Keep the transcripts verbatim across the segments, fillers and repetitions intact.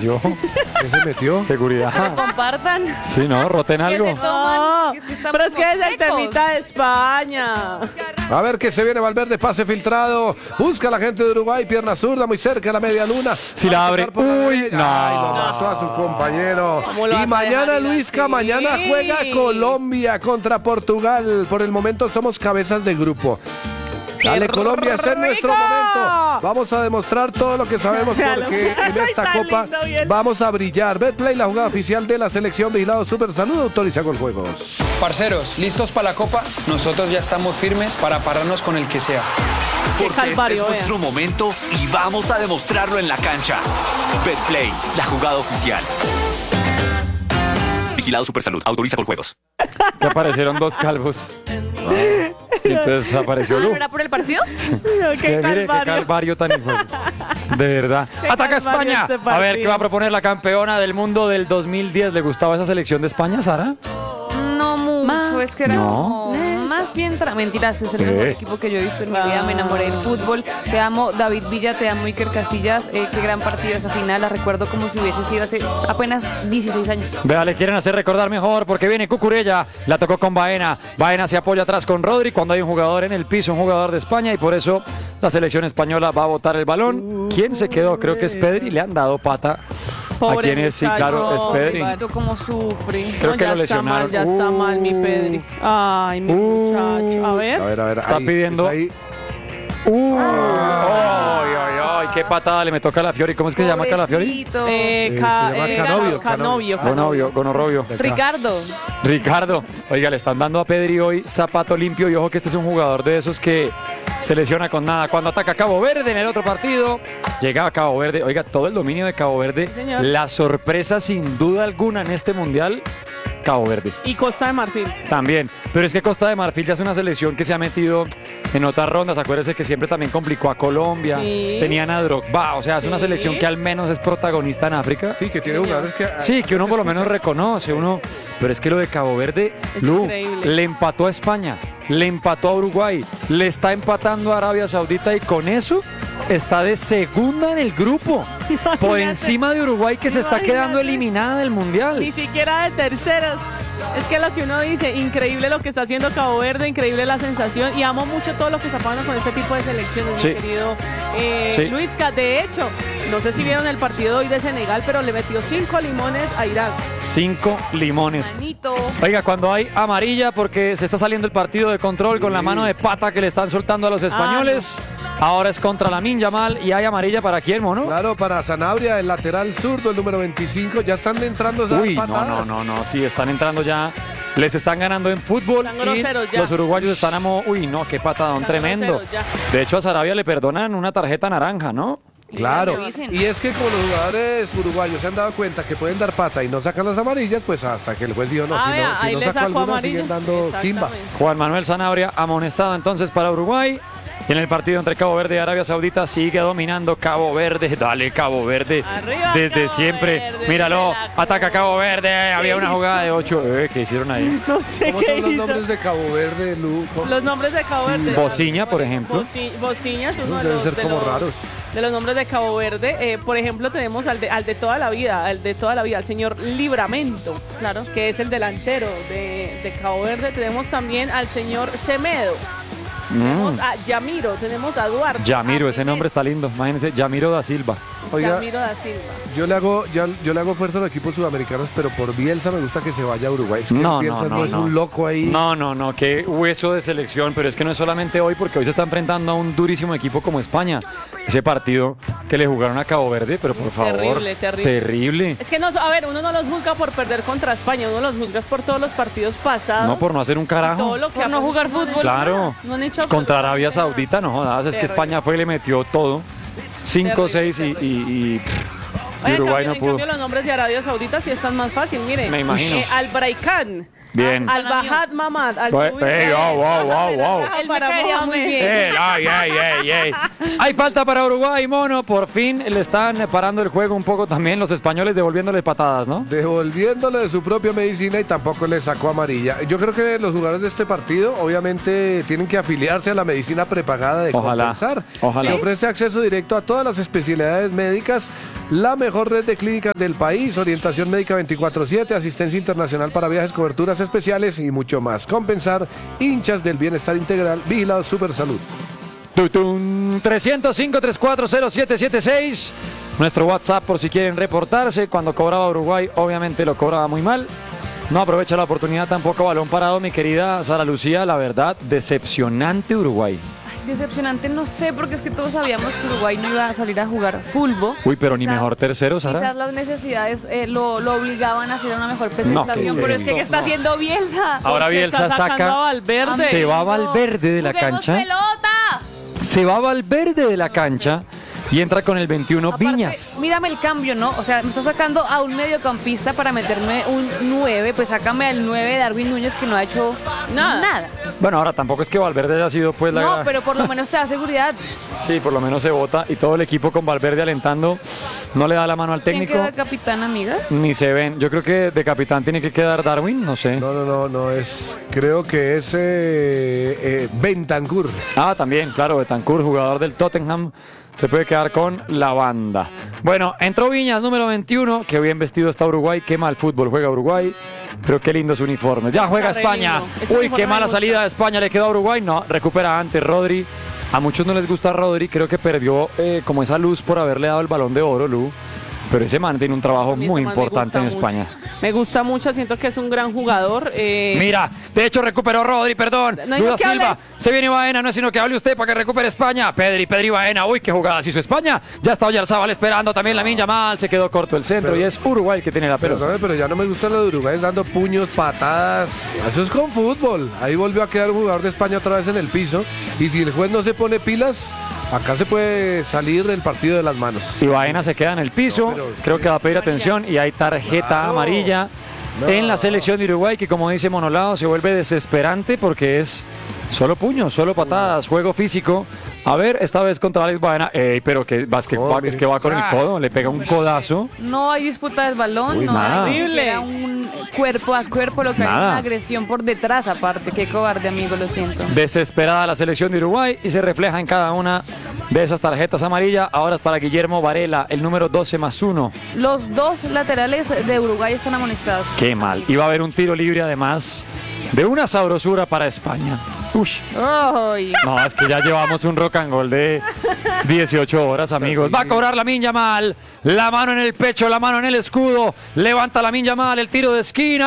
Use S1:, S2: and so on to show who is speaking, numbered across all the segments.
S1: apareció.
S2: ¿Qué se metió?
S1: Seguridad.
S3: Compartan.
S1: Sí, ¿no? Roten algo.
S3: se toman?
S4: No,
S3: Es que estamos
S4: pero es que es el
S3: secos.
S4: temita de España.
S2: A ver qué se viene Valverde, pase filtrado. Busca a la gente de Uruguay, pierna zurda, muy cerca de la media luna.
S1: Si la abre.
S2: Por la
S1: Uy,
S2: derecha.
S1: no.
S2: Ay, lo mató a su compañero.
S4: ¿Cómo lo
S2: Y
S4: vas a
S2: mañana,
S4: dejar ir
S2: Luisca,
S4: así?
S2: mañana juega Colombia contra Portugal. Por el momento somos cabezas de grupo. Dale, Colombia, está en nuestro
S4: rico!
S2: momento. Vamos a demostrar todo lo que sabemos porque en esta
S4: Está
S2: copa
S4: lindo, bien.
S2: vamos a brillar. Betplay, la jugada oficial de la selección Vigilado Super Salud, autoriza con juegos.
S5: Parceros, ¿listos para la Copa? Nosotros ya estamos firmes para pararnos con el que sea.
S4: Qué
S6: Porque
S4: calvario,
S6: este es nuestro momento y vamos a demostrarlo en la cancha. Betplay, la jugada oficial. Vigilado Supersalud, autoriza con juegos.
S1: Que aparecieron dos calvos. Y entonces apareció
S3: Ah,
S1: Lu.
S3: ¿no era por el partido?
S1: Es que mire qué calvario tan hijo. De verdad.
S4: Qué
S1: ¡Ataca
S4: calvario
S1: España!
S4: este
S1: A ver,
S4: partido.
S1: ¿qué va a proponer la campeona del mundo del dos mil diez? ¿Le gustaba esa selección de España, Sara?
S3: No mucho,
S4: Ma-
S3: es que era
S1: No.
S3: como más bien... tra- Mentiras, es el
S1: ¿Qué?
S3: mejor equipo que yo he visto en mi vida, me enamoré del fútbol. Te amo, David Villa, te amo, Iker Casillas. Eh, qué gran partido esa final, la recuerdo como si hubiese sido hace apenas dieciséis años.
S1: Vea, le quieren hacer recordar mejor porque viene Cucurella, la tocó con Baena. Baena se apoya atrás con Rodri cuando hay un jugador en el piso, un jugador de España, y por eso la selección española va a botar el balón. ¿Quién se quedó? Creo que es Pedri, le han dado pata. ¿A quién es? Sí, claro, es Pedri.
S3: Pobrecito, cómo sufre.
S1: Creo
S4: No,
S1: que
S4: ya
S1: lo
S4: está mal,
S1: lesionaron.
S4: ya está mal mi
S1: Uh.
S4: Pedri. Ay, mi
S1: Uh.
S4: muchacho. A ver.
S2: A ver, a ver.
S1: Está
S2: ahí,
S1: pidiendo-
S2: es ahí.
S1: ¡Uh! ¡Ay, ay, ay! ¡Qué patada le me toca a la Fiori! ¿Cómo es que se llama Calafiori?
S3: Pobrecito.
S4: Eh,
S2: Eh,
S4: ca-
S2: se llama
S4: eh,
S2: Canovio,
S4: Canovio.
S1: Gonovio, Gonorrobio.
S3: Ricardo.
S1: Ricardo, oiga, le están dando a Pedri hoy zapato limpio y ojo que este es un jugador de esos que se lesiona con nada. Cuando ataca Cabo Verde en el otro partido, llega a Cabo Verde. Oiga, todo el dominio de Cabo Verde.
S4: señor.
S1: La sorpresa sin duda alguna en este mundial, Cabo Verde.
S4: Y Costa de Marfil.
S1: También, pero es que Costa de Marfil ya es una selección que se ha metido en otras rondas. Acuérdese que siempre también complicó a Colombia.
S4: Sí.
S1: Tenían a Drogba, o sea, es una
S4: Sí.
S1: selección que al menos es protagonista en África.
S2: Sí, que tiene jugadores que...
S1: Sí, que uno por lo menos reconoce, uno, pero es que lo de Cabo Verde,
S4: Es
S1: Lu,
S4: increíble.
S1: le empató a España, le empató a Uruguay, le está empatando a Arabia Saudita y con eso está de segunda en el grupo, por
S4: Imagínate.
S1: encima de Uruguay que se está quedando
S4: Imagínate.
S1: eliminada del
S4: Ni
S1: Mundial.
S4: siquiera de terceros. Es que lo que uno dice, increíble lo que está haciendo Cabo Verde, increíble la sensación. Y amo mucho todo lo que está pasando con este tipo de selecciones,
S1: Sí.
S4: mi querido eh,
S1: Sí.
S4: Luisca. De hecho, no sé si vieron el partido hoy de Senegal, pero le metió cinco limones a Irak.
S1: Cinco limones.
S3: Manito.
S1: Oiga, cuando hay amarilla porque se está saliendo el partido de control con la mano de pata que le están soltando a los españoles, ahora es contra Lamine Yamal y hay amarilla para quién, mono.
S2: Claro, para Sanabria, el lateral zurdo, el número veinticinco, ya están entrando esas
S1: Uy, no,
S2: patadas.
S1: no, no, no, sí, están entrando ya, les están ganando en fútbol
S4: Están
S1: y
S4: groseros ya.
S1: los uruguayos están a mo... Uy, no, qué patadón
S4: Están
S1: tremendo.
S4: groseros ya.
S1: De hecho, a Sarabia le perdonan una tarjeta naranja, ¿no?
S2: Claro,
S3: Que dicen.
S2: y es que como los jugadores uruguayos se han dado cuenta que pueden dar pata y no sacan las amarillas, pues hasta que el juez dijo no,
S4: Ah,
S2: si
S4: vea,
S2: no, si
S4: ahí
S2: no
S4: le
S2: saco
S4: sacó
S2: alguna
S4: amarillo.
S2: siguen dando quimba.
S4: Exactamente.
S1: Juan Manuel Sanabria amonestado entonces para Uruguay. Y en el partido entre Cabo Verde y Arabia Saudita sigue dominando Cabo Verde. Dale, Cabo Verde.
S4: Arriba,
S1: Desde
S4: Cabo
S1: siempre.
S4: Verde,
S1: Míralo.
S4: de la
S1: Ataca Cabo Verde. Había una
S4: hizo?
S1: jugada de ocho. Eh, ¿Qué hicieron ahí?
S4: No sé
S2: ¿Cómo
S4: qué
S2: son los
S4: hizo.
S2: nombres de Cabo Verde, Lu? ¿Cómo?
S4: Los nombres de Cabo Verde.
S1: Bociña, por ejemplo.
S4: Boci- Bociña es uno de
S2: Deben
S4: los,
S2: ser
S4: de
S2: como
S4: los-
S2: raros.
S4: de los nombres de Cabo Verde. Eh, por ejemplo, tenemos al de, al de toda la vida, al de toda la vida, al señor Libramento, claro, que es el delantero de, de Cabo Verde. Tenemos también al señor Semedo. Tenemos
S1: Mm.
S4: a Yamiro, tenemos a Duarte.
S1: Yamiro,
S4: a
S1: ese nombre está
S4: Menez,
S1: lindo. Imagínense, Yamiro da Silva.
S2: Oiga,
S4: Yamiro da Silva.
S2: Yo le hago, ya- yo le hago fuerza a los equipos sudamericanos, pero por Bielsa me gusta que se vaya a Uruguay. Es que
S1: No,
S2: Bielsa
S1: no,
S2: no,
S1: no,
S2: es
S1: no.
S2: un loco ahí.
S1: No, no, no, qué hueso de selección, pero es que no es solamente hoy, porque hoy se está enfrentando a un durísimo equipo como España. Ese partido que le jugaron a Cabo Verde, pero por favor.
S4: Terrible, terrible.
S1: Terrible.
S4: Es que no, a ver, uno no los juzga por perder contra España, uno los juzga por todos los partidos pasados.
S1: No, por no hacer un
S4: todo
S1: carajo.
S4: lo que
S3: Por no
S4: ha-
S3: jugar
S4: no han hecho
S3: fútbol.
S1: Claro.
S4: nada, no han hecho
S1: Contra Arabia
S4: absolutamente
S1: Saudita, no jodas, es que
S4: Terrible.
S1: España fue y le metió todo. cinco seis y, y, y- y
S4: Oye, en
S1: Uruguay
S4: cambio,
S1: no
S4: en
S1: pudo.
S4: cambio, los nombres de Arabia Saudita sí están más fácil, mire.
S1: Me imagino.
S4: Eh, Al-Braikan,
S1: Bien.
S4: Al-Bahad Mamad, al
S1: Ey, ey, wow, wow, wow, wow.
S3: Él me caería muy bien.
S1: Eh, ay, ay, ay, ay. Hay falta para Uruguay, mono. Por fin le están parando el juego un poco también los españoles devolviéndole patadas, ¿no?
S2: Devolviéndole de su propia medicina y tampoco le sacó amarilla. Yo creo que los jugadores de este partido obviamente tienen que afiliarse a la medicina prepagada de
S1: Ojalá,
S2: compensar.
S1: ojalá.
S2: Le ofrece acceso directo a todas las especialidades médicas, la mejor mejor red de clínicas del país, orientación médica veinticuatro siete, asistencia internacional para viajes, coberturas especiales y mucho más. Compensar, hinchas del bienestar integral, vigilado Super Salud.
S1: Tutun, trescientos cinco, treinta y cuatro, cero siete siete seis. Nuestro WhatsApp por si quieren reportarse. Cuando cobraba Uruguay, obviamente lo cobraba muy mal. No aprovecha la oportunidad tampoco. Balón parado, mi querida Sara Lucía. La verdad, decepcionante Uruguay.
S3: Decepcionante, no sé, porque es que todos sabíamos que Uruguay no iba a salir a jugar fútbol.
S1: Uy, pero ni
S3: Quizás-
S1: mejor tercero, Sara.
S3: Quizás las necesidades eh, lo, lo obligaban a hacer una mejor
S1: No,
S3: presentación,
S1: ¿qué
S3: pero
S1: es
S3: es que ¿qué
S1: esto?
S3: está haciendo Bielsa?
S1: Ahora
S4: Porque
S1: Bielsa
S4: está sacando
S1: saca.
S4: a Valverde.
S1: Se va Valverde de la
S3: ¡Juguemos
S1: cancha.
S3: pelota!
S1: Se va Valverde de la cancha y entra con el veintiuno
S3: Aparte,
S1: Viñas.
S3: mírame el cambio, ¿no? O sea, me está sacando a un mediocampista para meterme un nueve, pues sácame al nueve de Darwin Núñez que no ha hecho
S4: Nada.
S3: nada.
S1: Bueno, ahora tampoco es que Valverde haya sido pues la...
S3: No, pero por lo menos te da seguridad.
S1: Sí, por lo menos se vota y todo el equipo con Valverde alentando. No le da la mano al
S3: ¿Quién
S1: técnico.
S3: queda de capitán, amiga?
S1: Ni se ven. Yo creo que de capitán tiene que quedar Darwin, no sé.
S2: No, no, no, no es. Creo que es eh, eh, Bentancur.
S1: Ah, también, claro, Betancourt, jugador del Tottenham, se puede quedar con la banda. Bueno, entró Viñas, número veintiuno. Qué bien vestido está Uruguay. Qué mal fútbol juega Uruguay. Pero qué lindos uniformes. Ya juega
S4: Está re
S1: España.
S4: lindo. Ese
S1: Uy,
S4: uniforme
S1: qué
S4: me
S1: mala
S4: gusta.
S1: salida de España. Le quedó a Uruguay. No, recupera antes Rodri. A muchos no les gusta Rodri. Creo que perdió eh, como esa luz por haberle dado el Balón de Oro, Lu. Pero ese man tiene un trabajo
S4: A mí
S1: muy
S4: ese man me
S1: importante en
S4: gusta
S1: España.
S4: mucho. Me gusta mucho, siento que es un gran jugador. eh,
S1: Mira, de hecho recuperó Rodri, perdón.
S4: No hay
S1: Duda
S4: que
S1: Silva,
S4: hables.
S1: se viene Baena, no es sino que hable usted para que recupere España. Pedri, Pedri Baena, uy, qué jugadas hizo España. Ya está Oyarzabal esperando también la Minja mal, se quedó corto el centro
S2: Pero-
S1: y es Uruguay que tiene la pelota.
S2: Perdón, pero ya no me gusta lo de Uruguay, es dando puños, patadas. Eso es con fútbol. Ahí volvió a quedar un jugador de España otra vez en el piso. Y si el juez no se pone pilas, acá se puede salir el partido de las manos.
S1: Y Baena se queda en el piso,
S2: No, pero-
S1: creo que va a pedir atención y hay tarjeta
S2: Claro.
S1: amarilla
S2: No.
S1: en la selección de Uruguay que como dice Monolado se vuelve desesperante porque es solo puños, solo patadas, juego físico. A ver, esta vez contra Alex Baena, Ey, pero que, vas que,
S2: No,
S1: va,
S2: mire.
S1: es que va con el codo, le pega un codazo.
S3: No hay disputa del balón,
S1: Uy,
S3: no
S1: nada.
S3: hay
S4: Horrible.
S3: era un cuerpo a cuerpo, lo que hay
S1: Nada.
S3: una agresión por detrás aparte. Qué cobarde, amigo, lo siento.
S1: Desesperada la selección de Uruguay y se refleja en cada una de esas tarjetas amarillas. Ahora es para Guillermo Varela, el número doce más uno.
S3: Los dos laterales de Uruguay están amonestados.
S1: Qué mal. Iba a haber un tiro libre además de una sabrosura para España. Ush.
S3: Ay.
S1: No, es que ya llevamos un rock and roll de dieciocho horas, amigos. Va a cobrar la Minja mal. La mano en el pecho, la mano en el escudo. Levanta la Minja mal, el tiro de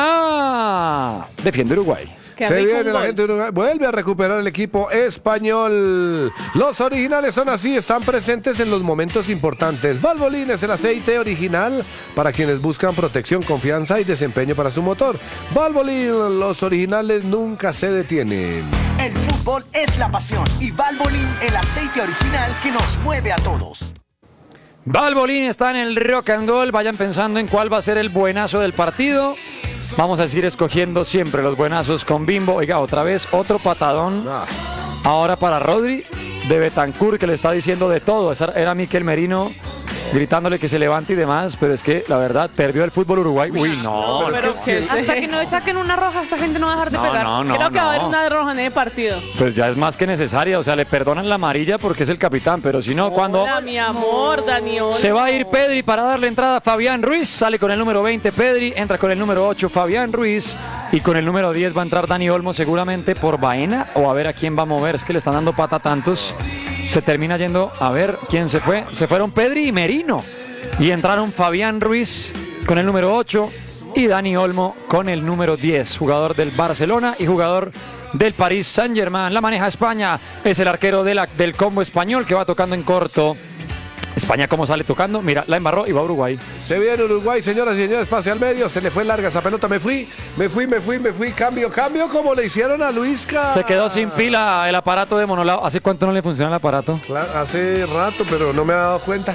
S1: esquina. Defiende Uruguay.
S4: qué
S2: Se
S4: rico
S2: viene
S4: un
S2: la
S4: gol.
S2: gente de Uruguay, vuelve a recuperar el equipo español. Los originales son así, están presentes en los momentos importantes. Valvoline es el aceite original para quienes buscan protección, confianza y desempeño para su motor. Valvoline, los originales nunca se detienen.
S7: El fútbol es la pasión y Valvoline el aceite original que nos mueve a todos.
S1: Valvoline está en el rock and roll. Vayan pensando en cuál va a ser el buenazo del partido. Vamos a seguir escogiendo siempre los buenazos con Bimbo. Oiga, otra vez otro patadón.
S2: Ah.
S1: Ahora para Rodri de Betancourt, que le está diciendo de todo. Esa era Miquel Merino gritándole que se levante y demás. Pero es que la verdad perdió el fútbol Uruguay. Uy, no.
S4: No, pero que se-
S3: Hasta que no saquen una roja, esta gente no va a dejar de
S1: No,
S3: pegar.
S1: no, no.
S4: Creo que va a haber
S1: no.
S4: una roja en el partido.
S1: Pues ya es más que necesaria. O sea, le perdonan la amarilla porque es el capitán. Pero si no, cuando
S4: Hola, mi amor, Dani. Olmo.
S1: se va a ir Pedri para darle entrada a Fabián Ruiz. Sale con el número veinte Pedri, entra con el número ocho Fabián Ruiz y con el número diez va a entrar Dani Olmo seguramente por Baena o a ver a quién va a mover. Es que le están dando pata a tantos. Se termina yendo a ver quién se fue. Se fueron Pedri y Merino y entraron Fabián Ruiz con el número ocho y Dani Olmo con el número diez, jugador del Barcelona y jugador del Paris Saint-Germain. La maneja España, es el arquero de la, del combo español que va tocando en corto. España, ¿cómo sale tocando? Mira, la embarró y va a Uruguay.
S2: Se viene Uruguay, señoras y señores, pase al medio, se le fue larga esa pelota, me fui, me fui, me fui, me fui, cambio, cambio, como le hicieron a Luisca.
S1: Se quedó sin pila el aparato de Monolao. ¿Hace cuánto no le funciona el aparato?
S2: Claro, hace rato, pero no me he dado cuenta.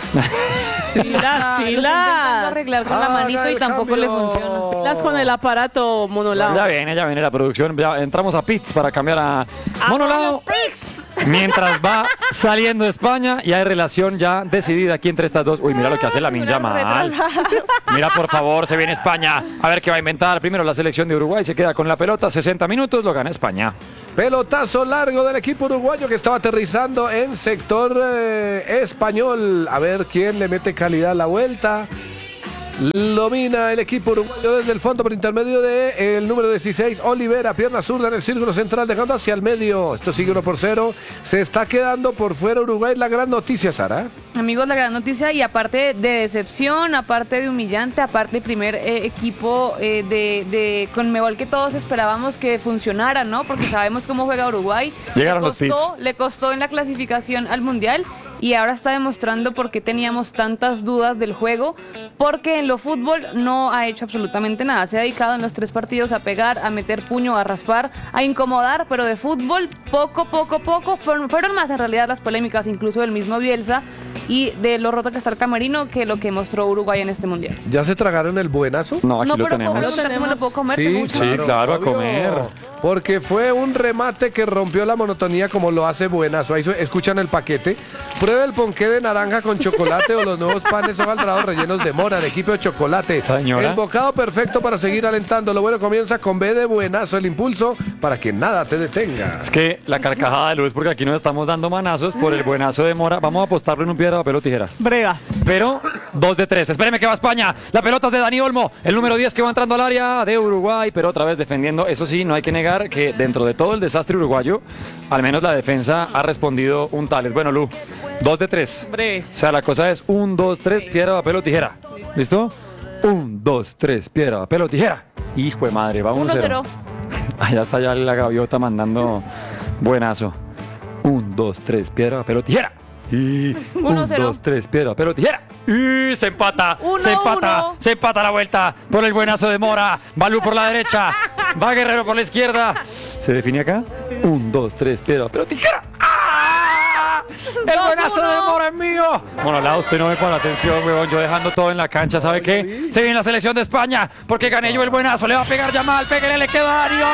S4: Pilas,
S3: Ah, lo estoy intentando
S4: pilas.
S3: arreglar con la
S2: Haga
S3: manito y
S2: el
S3: tampoco le
S2: cambio.
S3: funciona.
S4: Pilas con el aparato monolado.
S1: Ya viene, ya viene la producción. Ya entramos a Pits para cambiar a Monolao. Mientras va saliendo España y hay relación ya decidida aquí entre estas dos. Uy, mira lo que hace la Minja mal. Mira, por favor, se viene España. A ver qué va a inventar. Primero la selección de Uruguay se queda con la pelota. sesenta minutos, lo gana España.
S2: Pelotazo largo del equipo uruguayo que estaba aterrizando en sector eh, español. A ver quién le mete calidad a la vuelta. Domina el equipo uruguayo desde el fondo por intermedio de el número dieciséis, Olivera, pierna zurda en el círculo central, dejando hacia el medio. Esto sigue uno por cero. Se está quedando por fuera Uruguay. La gran noticia, Sara.
S3: Amigos, la gran noticia, y aparte de decepción, aparte de humillante, aparte del primer eh, equipo eh, de, de Conmebol que todos esperábamos que funcionara, ¿no? Porque sabemos cómo juega Uruguay.
S1: Llegaron
S3: le
S1: los
S3: costó,
S1: pits.
S3: le costó en la clasificación al Mundial. Y ahora está demostrando por qué teníamos tantas dudas del juego, porque en lo fútbol no ha hecho absolutamente nada. Se ha dedicado en los tres partidos a pegar, a meter puño, a raspar, a incomodar, pero de fútbol poco, poco, poco. Fueron, fueron más en realidad las polémicas, incluso del mismo Bielsa, y de lo roto que está el camerino, que lo que mostró Uruguay en este Mundial.
S2: ¿Ya se tragaron el buenazo?
S1: No, aquí
S3: no,
S1: lo
S3: pero
S1: tenemos.
S3: ¿cómo lo tenemos? ¿Lo puedo comer? Tengo mucho.
S1: Sí, claro, a
S2: obvio.
S1: comer.
S2: Porque fue un remate que rompió la monotonía como lo hace Buenazo. Ahí su- escuchan el paquete. Prueba el ponqué de naranja con chocolate o los nuevos panes hojaldrados rellenos de mora, de equipo de chocolate.
S1: Señora.
S2: El bocado perfecto para seguir alentando. Lo bueno comienza con B de Buenazo, el impulso para que nada te detenga.
S1: Es que la carcajada de luz, porque aquí nos estamos dando manazos por el buenazo de Mora. Vamos a apostarlo en un piedra, papel o tijera.
S4: Brevas.
S1: Pero dos de tres. Espéreme que va España. La pelota es de Dani Olmo, el número diez que va entrando al área de Uruguay, pero otra vez defendiendo. Eso sí, no hay que negar que dentro de todo el desastre uruguayo, al menos la defensa ha respondido un tales. Bueno, Lu, dos de tres. O
S4: Breves.
S1: sea, la cosa es un, dos, tres, piedra, papel o tijera. ¿Listo? Un, dos, tres, piedra, papel o tijera. Hijo de madre, vamos
S3: uno cero.
S1: Allá está ya la gaviota mandando buenazo. Un, dos, tres, piedra, papel o tijera. Y
S3: Uno,
S1: un,
S3: cero.
S1: dos, tres, piedra, papel o tijera. Y se empata,
S3: Uno,
S1: se empata,
S3: uno.
S1: se empata la vuelta por el buenazo de Mora. Balú por la derecha, va Guerrero por la izquierda. ¿Se define acá? Un, dos, tres, piedra, papel o tijera. ¡Ah! El
S3: Dos,
S1: buenazo
S3: uno.
S1: de Mora es mío. Bueno, al lado usted no me pone atención, huevón. Yo dejando todo en la cancha, ¿sabe qué? Se viene la selección de España porque gané yo el buenazo. Le va a pegar Yamal, pégale, le queda a Dani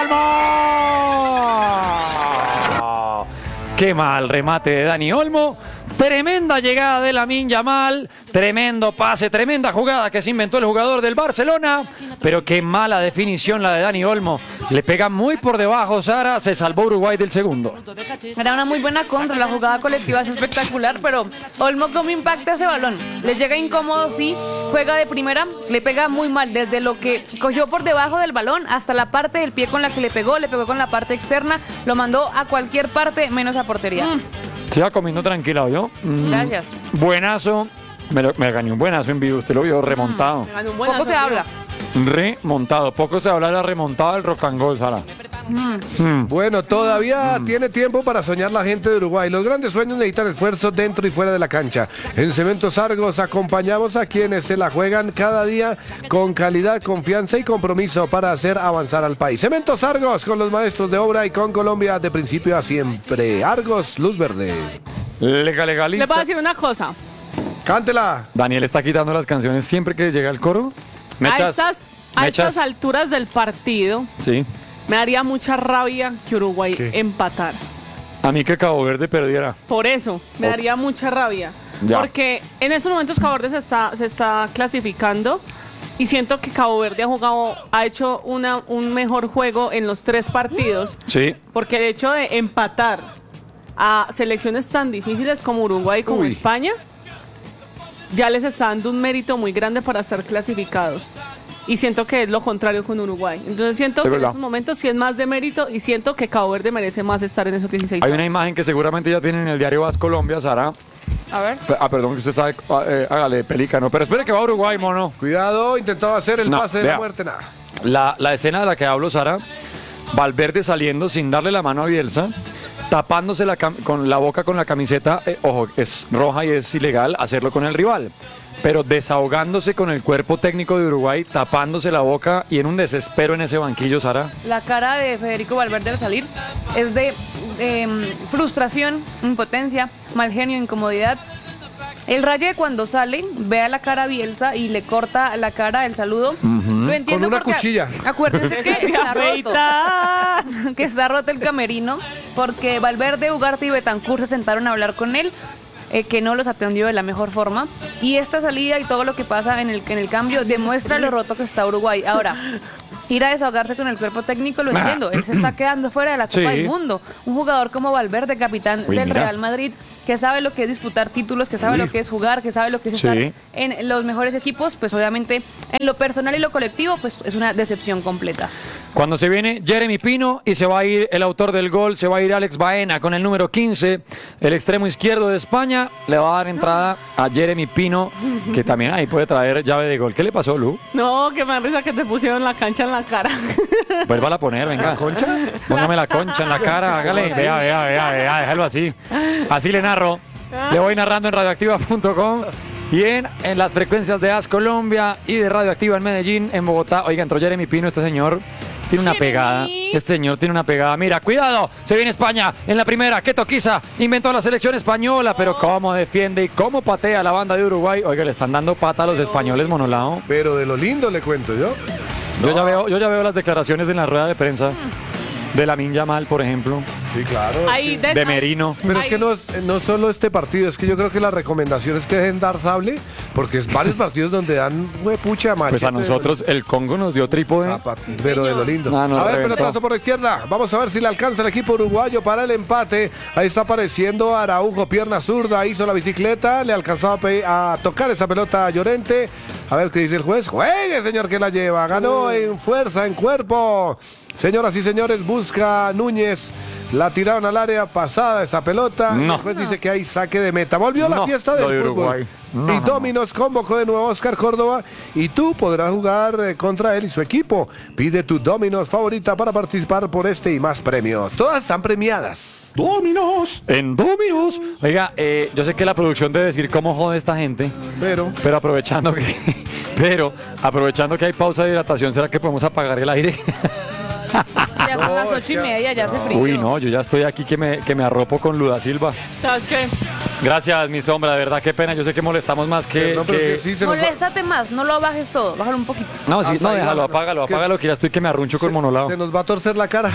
S1: Olmo. Qué mal remate de Dani Olmo. Tremenda llegada de Lamine Yamal, tremendo pase, tremenda jugada que se inventó el jugador del Barcelona, pero qué mala definición la de Dani Olmo. Le pega muy por debajo, Sara, se salvó Uruguay del segundo.
S3: Era una muy buena contra, la jugada colectiva es espectacular, pero Olmo cómo impacta ese balón. Le llega incómodo, sí, juega de primera, le pega muy mal, desde lo que cogió por debajo del balón hasta la parte del pie con la que le pegó, le pegó con la parte externa, lo mandó a cualquier parte menos a portería.
S4: Mm.
S1: Se va comiendo tranquila, ¿yo?
S3: Gracias.
S1: Buenazo, me, lo- me gané un buenazo en vivo, usted lo vio remontado.
S4: Me ganó un
S3: Poco
S4: buenazo,
S3: se
S4: tío.
S3: habla.
S1: Remontado, poco se habla de la remontada del rock and roll, Sara. Mm.
S2: Bueno, todavía tiene tiempo para soñar la gente de Uruguay. Los grandes sueños necesitan esfuerzo dentro y fuera de la cancha. En Cementos Argos acompañamos a quienes se la juegan cada día con calidad, confianza y compromiso para hacer avanzar al país. Cementos Argos con los maestros de obra y con Colombia de principio a siempre. Argos, luz verde.
S1: Lega,
S4: Le
S1: legaliza.
S4: voy a decir una cosa.
S2: Cántela.
S1: Daniel está quitando las canciones siempre que llega el coro. Mechas,
S4: a estas, a
S1: mechas.
S4: estas alturas del partido,
S1: Sí.
S4: me daría mucha rabia que Uruguay
S2: ¿Qué?
S4: empatara.
S1: A mí que Cabo Verde perdiera.
S4: Por eso, me
S1: Ok.
S4: daría mucha rabia.
S1: Ya.
S4: Porque en estos momentos Cabo Verde se está, se está clasificando y siento que Cabo Verde ha jugado, ha hecho una, un mejor juego en los tres partidos.
S1: Sí.
S4: Porque el hecho de empatar a selecciones tan difíciles como Uruguay y como
S2: Uy.
S4: España, ya les está dando un mérito muy grande para estar clasificados. Y siento que es lo contrario con Uruguay. Entonces siento
S1: Es
S4: que en
S1: verdad.
S4: estos momentos sí es más de mérito y siento que Cabo Verde merece más estar en esos dieciséis.
S1: Hay una imagen que seguramente ya tienen en el diario Vas Colombia, Sara.
S3: A ver.
S1: Pe- Ah, perdón, que usted está. eh, hágale, pelícano. Pero espere que va a Uruguay, mono.
S2: Cuidado, intentaba hacer el
S1: No,
S2: pase de
S1: vea.
S2: la muerte. Nada.
S1: La, la escena de la que hablo, Sara. Valverde saliendo sin darle la mano a Bielsa, tapándose la cam- con la boca con la camiseta. eh, ojo, es roja y es ilegal hacerlo con el rival. Pero desahogándose con el cuerpo técnico de Uruguay, tapándose la boca y en un desespero en ese banquillo, Sara.
S3: La cara de Federico Valverde al salir es de em, frustración, impotencia, mal genio, incomodidad. El Raye cuando sale ve a la cara a Bielsa y le corta la cara el saludo. Lo entiendo
S2: Con una
S3: porque
S2: cuchilla.
S3: acuérdense que está roto.
S4: Afeita.
S3: que está roto el camerino porque Valverde, Ugarte y Betancur se sentaron a hablar con él, eh, que no los atendió de la mejor forma, y esta salida y todo lo que pasa en el, en el cambio demuestra lo roto que está Uruguay. Ahora, ir a desahogarse con el cuerpo técnico, lo entiendo. Él se está quedando fuera de la Copa
S1: Sí.
S3: del Mundo. Un jugador como Valverde, capitán
S1: Uy,
S3: del
S1: mira.
S3: Real Madrid, que sabe lo que es disputar títulos, que sabe
S2: Uy.
S3: lo que es jugar, que sabe lo que es
S1: Sí.
S3: estar en los mejores equipos, pues obviamente en lo personal y lo colectivo, pues es una decepción completa.
S1: Cuando se viene Jeremy Pino y se va a ir el autor del gol, se va a ir Alex Baena con el número quince, el extremo izquierdo de España, le va a dar entrada a Jeremy Pino, que también ahí puede traer llave de gol. ¿Qué le pasó, Lu?
S4: No, que me da risa que te pusieron la cancha en la cara.
S1: Vuélvala a poner, venga. ¿Concha? Póngame la concha en la cara, hágale. Vea, vea, vea, vea, déjalo así. Así le narro. Le voy narrando en radioactiva punto com y en, en las frecuencias de A S Colombia y de Radioactiva en Medellín, en Bogotá. Oiga, entró Jeremy Pino, este señor tiene una
S4: Jeremy.
S1: pegada. Este señor tiene una pegada. Mira, cuidado, se viene España en la primera. Qué toquiza, inventó la selección española, pero cómo defiende y cómo patea la banda de Uruguay. Oiga, le están dando pata a los españoles, Monolao.
S2: Pero de lo lindo le cuento yo.
S1: Yo ya veo, yo ya veo las declaraciones en la rueda de prensa de Lamine Yamal, por ejemplo,
S2: Sí, claro.
S4: Ahí de,
S1: de Merino.
S2: Pero es
S4: Ay.
S2: que no, es- no solo este partido, es que yo creo que la recomendación es que dejen dar sable, porque es varios partidos donde dan huepucha machete.
S1: Pues a nosotros el Congo nos dio trípode.
S2: Zapa, pero de lo lindo.
S1: No, no,
S2: a ver,
S1: reventó.
S2: pelotazo por la izquierda. Vamos a ver si le alcanza el equipo uruguayo para el empate. Ahí está apareciendo Araujo, pierna zurda, hizo la bicicleta, le alcanzaba a, pe- a tocar esa pelota a Llorente. A ver qué dice el juez. Juegue, señor, que la lleva. Ganó en fuerza, en cuerpo. Señoras y señores, busca Núñez. La tiraron al área pasada esa pelota.
S1: No.
S2: El juez dice que hay saque de meta. Volvió la
S1: No,
S2: fiesta del
S1: lo de
S2: fútbol.
S1: Uruguay. No,
S2: y
S1: no, no.
S2: Dominos convocó de nuevo a Oscar Córdoba y tú podrás jugar eh, contra él y su equipo. Pide tu Dominos favorita para participar por este y más premios. Todas están premiadas.
S7: Dominos.
S1: En Dominos. Oiga, eh, yo sé que la producción debe decir cómo jode esta gente,
S2: Pero
S1: pero aprovechando que, pero aprovechando que hay pausa de hidratación, ¿será que podemos apagar el aire?
S3: Ya son las
S2: es
S3: ocho y
S2: que-
S3: media, ya hace frío.
S1: Uy, no, yo ya estoy aquí que me, que me arropo con Luda Silva.
S4: ¿Sabes qué?
S1: Gracias, mi sombra, de verdad, qué pena. Yo sé que molestamos más que.
S2: no, pero es
S1: que-
S2: que sí se nos va-
S3: Moléstate más, no lo bajes todo, bájalo un poquito.
S1: No, sí,
S2: Hasta
S1: no,
S2: ahí
S1: déjalo,
S2: va,
S1: apágalo,
S2: que-
S1: apágalo, que ya estoy que me arruncho con monolado.
S2: se nos va a torcer la cara.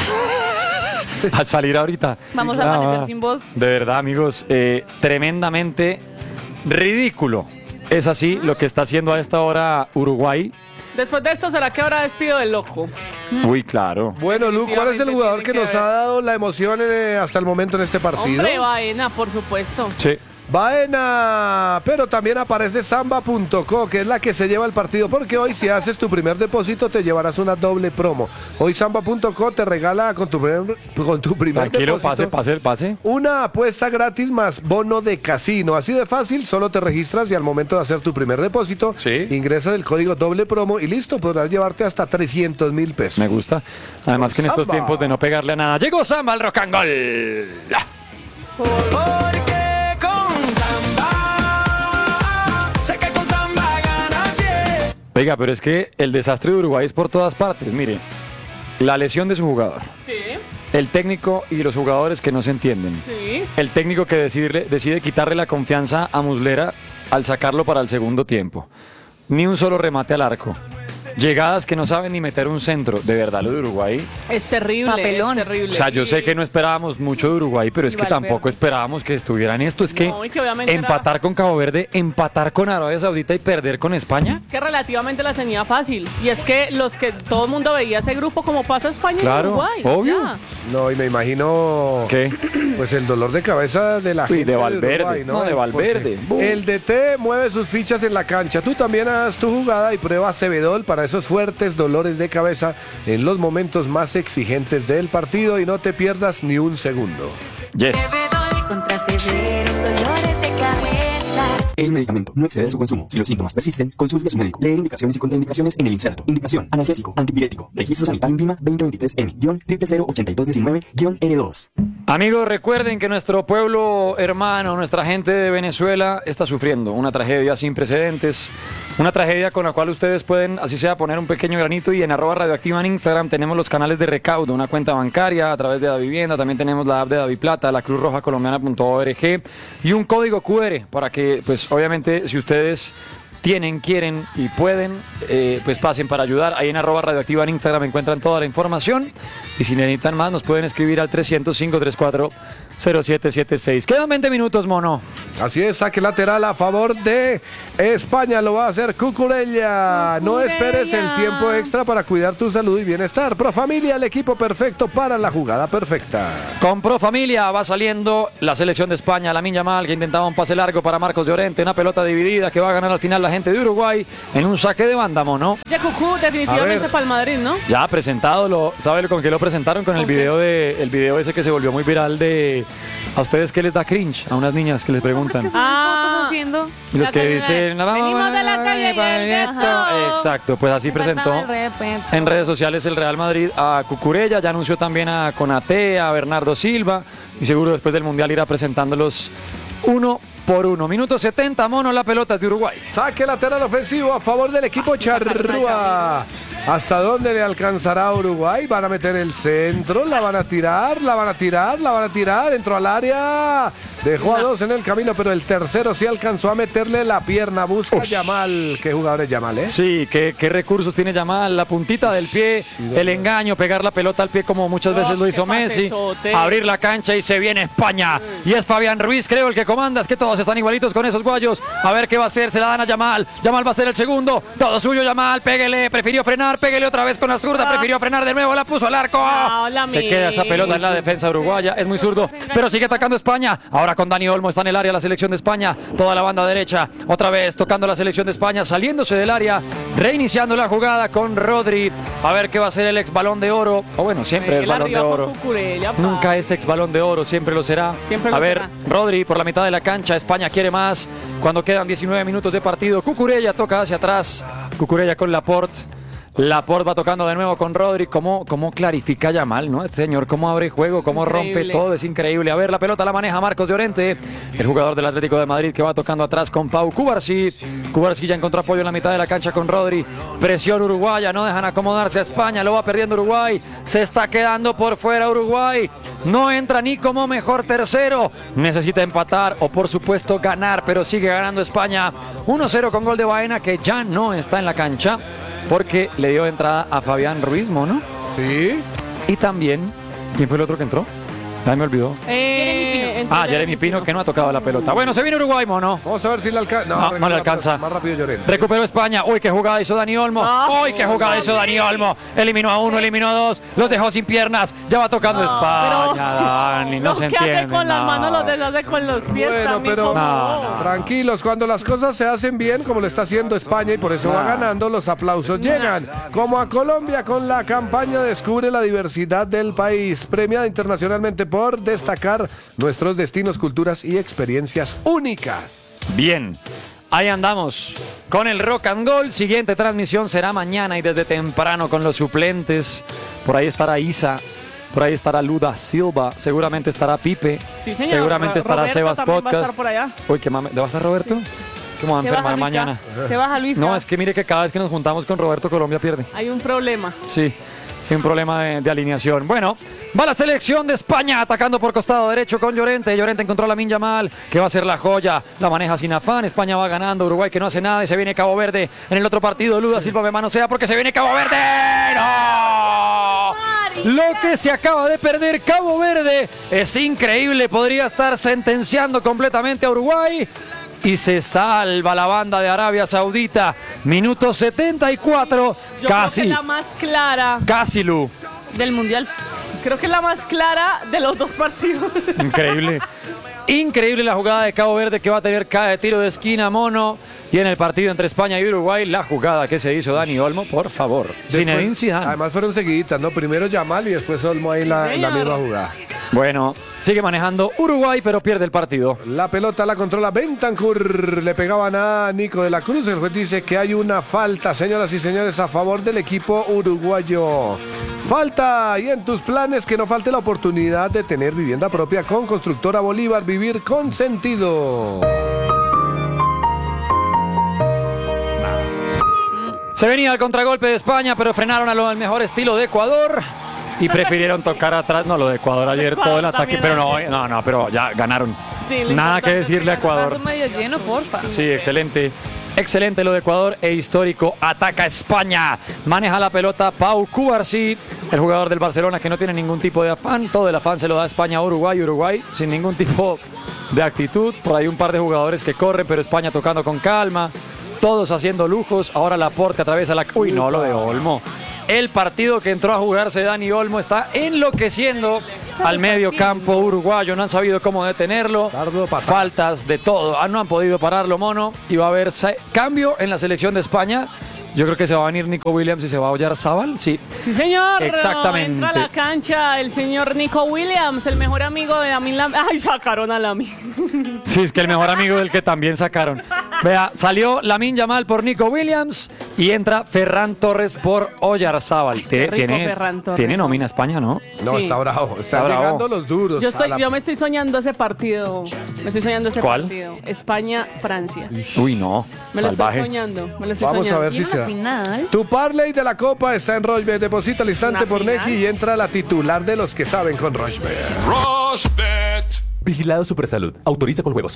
S1: Al salir ahorita.
S3: Vamos a
S1: Ah,
S3: amanecer
S1: ah.
S3: sin voz.
S1: De verdad, amigos, eh, tremendamente ridículo. Es así lo que está haciendo a esta hora Uruguay.
S4: Después de esto, ¿será que ahora despido del loco?
S1: Uy, claro.
S2: Bueno, Lu, ¿cuál es el
S4: Definitivamente
S2: jugador que
S4: tiene
S2: nos
S4: que
S2: ha
S4: ver.
S2: dado la emoción eh, hasta el momento en este partido?
S4: Hombre, Baena, por supuesto.
S1: Sí.
S2: Baena, pero también aparece Samba punto co, que es la que se lleva el partido, porque hoy si haces tu primer depósito te llevarás una doble promo. Hoy Samba punto co te regala con tu primer, con tu primer
S1: Tranquilo,
S2: depósito
S1: pase, pase, pase.
S2: una apuesta gratis más bono de casino. Así de fácil, solo te registras y al momento de hacer tu primer depósito,
S1: Sí.
S2: ingresas el código doble promo y listo, podrás llevarte hasta trescientos mil pesos.
S1: Me gusta. Además que en estos
S2: Samba.
S1: tiempos de no pegarle a nada. Llegó Samba al rock and roll.
S7: Porque con Samba, sé que con Samba ganas, yes.
S1: Oiga, pero es que el desastre de Uruguay es por todas partes. Mire, la lesión de su jugador,
S4: Sí,
S1: el técnico y los jugadores que no se entienden.
S4: sí.
S1: El técnico que decide, decide quitarle la confianza a Muslera al sacarlo para el segundo tiempo. Ni un solo remate al arco. Llegadas que no saben ni meter un centro. De verdad, lo de Uruguay.
S4: Es terrible,
S3: Papelón.
S4: es terrible.
S1: O sea, yo sé
S4: Y-
S1: que no esperábamos mucho de Uruguay, pero es que
S3: Valverde.
S1: tampoco esperábamos que estuvieran esto. Es que,
S4: No, y que obviamente
S1: empatar con Cabo Verde, empatar con Arabia Saudita y perder con España.
S4: Es que relativamente la tenía fácil. Y es que los que todo el mundo veía ese grupo como pasa España
S1: Claro,
S4: y Uruguay.
S1: obvio.
S4: ya.
S2: No, y me imagino
S1: ¿Qué?
S2: pues el dolor de cabeza de la
S1: Uy,
S2: gente
S1: de Valverde.
S2: Uruguay,
S1: No, de Valverde.
S2: Porque
S1: Bum.
S2: el D T mueve sus fichas en la cancha. Tú también haz tu jugada y prueba Cebedol para esos fuertes dolores de cabeza en los momentos más exigentes del partido y no te pierdas ni un segundo.
S1: Yes.
S8: Contra severos dolores de cabeza.
S9: El medicamento no excede su consumo. Si los síntomas persisten, consulte a su médico. Leer indicaciones y contraindicaciones en el inserto. Indicación: analgésico, antipirético. Registro sanitario INVIMA veinte veintitrés M cero cero ochenta y dos diecinueve N dos.
S1: Amigos, recuerden que nuestro pueblo hermano, nuestra gente de Venezuela está sufriendo una tragedia sin precedentes, una tragedia con la cual ustedes pueden, así sea, poner un pequeño granito y en arroba radioactiva en Instagram tenemos los canales de recaudo, una cuenta bancaria a través de Davivienda, también tenemos la app de Daviplata, la cruz roja colombiana punto org y un código cu erre para que, pues obviamente, si ustedes tienen, quieren y pueden, eh, pues pasen para ayudar. Ahí en arroba radioactiva en Instagram encuentran toda la información y si necesitan más nos pueden escribir al trescientos cinco treinta y cuatro cero siete siete seis. Quedan veinte minutos, mono.
S2: Así es, saque lateral a favor de España, lo va a hacer Cucurella. No esperes el tiempo extra para cuidar tu salud y bienestar. Pro Familia, el equipo perfecto para la jugada perfecta.
S1: Con Pro Familia va saliendo la selección de España, Lamine Yamal, que intentaba un pase largo para Marcos Llorente, una pelota dividida que va a ganar al final la gente de Uruguay en un saque de banda, mono.
S4: Ya Cucú definitivamente para el Madrid, ¿no?
S1: Ya presentado, lo, ¿sabe con qué lo presentaron? Con el
S4: Okay.
S1: video de el video ese que se volvió muy viral de ¿a ustedes qué les da cringe? A unas niñas que les preguntan.
S3: Ah, fotos haciendo.
S1: Y los
S4: La
S1: que
S4: calle-
S1: dicen
S4: venimos de la calle y el ghetto.
S1: Exacto, pues así presentó en redes sociales el Real Madrid a Cucurella, ya anunció también a Konaté, a Bernardo Silva y seguro después del Mundial irá presentándolos uno por uno. Minuto setenta, mono, la pelota es de Uruguay.
S2: Saque lateral ofensivo a favor del equipo charrúa. ¿Hasta dónde le alcanzará a Uruguay? Van a meter el centro, la van a tirar, la van a tirar, la van a tirar, entró al área, dejó a dos en el camino, pero el tercero sí alcanzó a meterle la pierna. Busca a Yamal. ¿Qué jugador es Yamal, eh?
S1: Sí, ¿qué, qué recursos tiene Yamal? La puntita del pie, el engaño, pegar la pelota al pie como muchas veces
S4: Oh,
S1: lo hizo
S4: qué
S1: Messi,
S4: pasesote.
S1: abrir la cancha y se viene España. Y es Fabián Ruiz, creo, el que comanda. Es que todos están igualitos con esos guayos. A ver qué va a hacer, se la dan a Yamal. Yamal va a ser el segundo. Todo suyo Yamal, péguele, prefirió frenar, péguele otra vez con la zurda, prefirió frenar de nuevo, la puso al arco.
S4: No, la
S1: Se queda esa pelota en la defensa uruguaya, es muy zurdo, pero sigue atacando España. Ahora con Dani Olmo está en el área la selección de España, toda la banda derecha, otra vez tocando la selección de España, saliéndose del área, reiniciando la jugada con Rodri. A ver qué va a ser el ex Balón de Oro, o bueno, siempre es
S4: El
S1: Balón de
S4: arriba
S1: Oro.
S4: con Cucurella, pa.
S1: Nunca es ex Balón de Oro, siempre lo será.
S4: Siempre lo
S1: a ver,
S4: será.
S1: Rodri por la mitad de la cancha, España quiere más. Cuando quedan diecinueve minutos de partido, Cucurella toca hacia atrás, Cucurella con Laporte. Laporte va tocando de nuevo con Rodri. ¿Cómo, cómo clarifica Yamal, ¿no? Este señor, cómo abre juego, cómo
S4: Increíble.
S1: rompe todo, es increíble. A ver, la pelota la maneja Marcos Llorente, el jugador del Atlético de Madrid que va tocando atrás con Pau Cubarsí. Cubarsí ya encontró apoyo en la mitad de la cancha con Rodri. Presión uruguaya, no dejan acomodarse a España, lo va perdiendo Uruguay. Se está quedando por fuera Uruguay. No entra ni como mejor tercero. Necesita empatar o por supuesto ganar, pero sigue ganando España. uno cero con gol de Baena que ya no está en la cancha, porque le dio entrada a Fabián Ruiz, ¿no?
S2: Sí.
S1: Y también, ¿quién fue el otro que entró? Ya me olvidó.
S4: Eh, entró
S1: Ah, Jeremy Pino, que no ha tocado la pelota. Bueno, se viene Uruguay, mono.
S2: Vamos a ver si le alcanza.
S1: No, no le alcanza.
S2: Más rápido Llorente.
S1: Recuperó España. Uy, qué jugada hizo Dani Olmo.
S4: No.
S1: Uy, qué jugada hizo Dani Olmo. Eliminó a uno, eliminó a dos. Los dejó sin piernas. Ya va tocando España,
S4: pero-
S1: Dani. No
S4: Lo
S1: se
S4: que
S1: entiende.
S4: hace con las
S1: no.
S4: manos los deshace con los pies
S2: Bueno,
S4: también.
S2: pero
S4: como-
S1: No, no.
S2: tranquilos, cuando las cosas se hacen bien, como lo está haciendo España y por eso va ganando, los aplausos llegan. Como a Colombia con la campaña Descubre la diversidad del país, premiada internacionalmente por destacar nuestros destinos, culturas y experiencias únicas.
S1: Bien, ahí andamos con el Rock and Gold. Siguiente transmisión será mañana y desde temprano con los suplentes. Por ahí estará Isa, por ahí estará Luda Silva, seguramente estará Pipe,
S4: Sí, señor.
S1: seguramente estará
S4: Roberto
S1: Sebas
S4: también va a
S1: Podcast.
S4: estar por allá.
S1: Uy, qué mame. ¿Le va a estar Roberto? ¿Qué me va a
S3: Se
S1: enfermar
S3: baja Luisca.
S1: mañana?
S3: Se baja Luis.
S1: No, es que mire que cada vez que nos juntamos con Roberto, Colombia pierde.
S4: Hay un problema.
S1: Sí, hay un problema de, de alineación. Bueno, va la selección de España atacando por costado derecho con Llorente. Llorente encontró a Lamine Yamal, que va a ser la joya. La maneja sin afán. España va ganando. Uruguay que no hace nada y se viene Cabo Verde en el otro partido. Luda Silva me manosea porque se viene Cabo Verde. ¡No! Lo que se acaba de perder Cabo Verde es increíble. Podría estar sentenciando completamente a Uruguay. Y se salva la banda de Arabia Saudita. Minuto setenta y cuatro.
S4: Yo
S1: Casi.
S4: creo que la más clara
S1: Casi, Lu.
S3: Del Mundial.
S4: Creo que es la más clara de los dos partidos.
S1: Increíble. Increíble la jugada de Cabo Verde que va a tener cada de tiro de esquina, mono. Y en el partido entre España y Uruguay, la jugada que se hizo Dani Olmo, por favor. Zinedine Zidane.
S2: Además fueron seguiditas, ¿no? Primero Yamal y después Olmo ahí en la, en la
S4: Señor.
S2: misma jugada.
S1: Bueno, sigue manejando Uruguay, pero pierde el partido.
S2: La pelota la controla Bentancur. Le pegaban a Nico de la Cruz. El juez dice que hay una falta, señoras y señores, a favor del equipo uruguayo. Falta. Y en tus planes que no falte la oportunidad de tener vivienda propia con Constructora Bolívar. Vivir con sentido.
S1: Se venía al contragolpe de España, pero frenaron a lo del mejor estilo de Ecuador. Y prefirieron tocar atrás. No, lo de Ecuador ayer, todo el ataque. Pero no, no, no, pero ya ganaron.
S4: Sí, lo
S1: Nada que
S4: importante
S1: decirle a
S4: es ganar.
S1: Ecuador.
S3: Vaso medio lleno, porfa.
S1: Sí, excelente. Excelente lo de Ecuador e histórico. Ataca España. Maneja la pelota Pau Cubarsí. el jugador del Barcelona que no tiene ningún tipo de afán. Todo el afán se lo da España a Uruguay. Uruguay sin ningún tipo de actitud. Por ahí un par de jugadores que corren, pero España tocando con calma. Todos haciendo lujos. Ahora Laporte atraviesa la... Uy, no, lo de Olmo. El partido que entró a jugarse Dani Olmo está enloqueciendo al medio campo uruguayo. No han sabido cómo detenerlo. Faltas de todo. Ah, no han podido pararlo, mono. Y va a haber cambio en la selección de España. Yo creo que se va a venir Nico Williams y se va a Oyarzabal. Sí.
S4: Sí, señor.
S1: Exactamente.
S4: Entra a la cancha el señor Nico Williams, el mejor amigo de Lamin Lam. Ay, sacaron a Lamin.
S1: Sí, es que el mejor amigo del que también sacaron. Vea, salió Lamin Yamal por Nico Williams y entra Ferran Torres por Oyarzábal.
S4: Qué rico
S1: tiene,
S4: Ferran Torres.
S1: tiene nómina España, ¿no?
S2: No,
S4: Sí.
S2: está bravo. Están
S1: Está bravo.
S2: llegando los duros.
S4: Yo, estoy,
S2: a la-
S4: yo me estoy soñando ese partido. Me estoy soñando ese
S1: ¿Cuál?
S4: partido. España-Francia.
S1: Uy, no.
S4: Me lo
S1: Salvaje.
S4: estoy soñando. Me lo estoy
S2: Vamos a
S4: soñando.
S2: ver
S3: Y
S2: si
S3: en
S2: se
S3: la
S2: da.
S3: final.
S2: Tu parlay de la Copa está en Rochebet. Deposita al instante
S4: Una
S2: por
S4: final.
S2: Neji y entra la titular de los que saben con Rochebet.
S9: Vigilado Supersalud. Autoriza con juegos.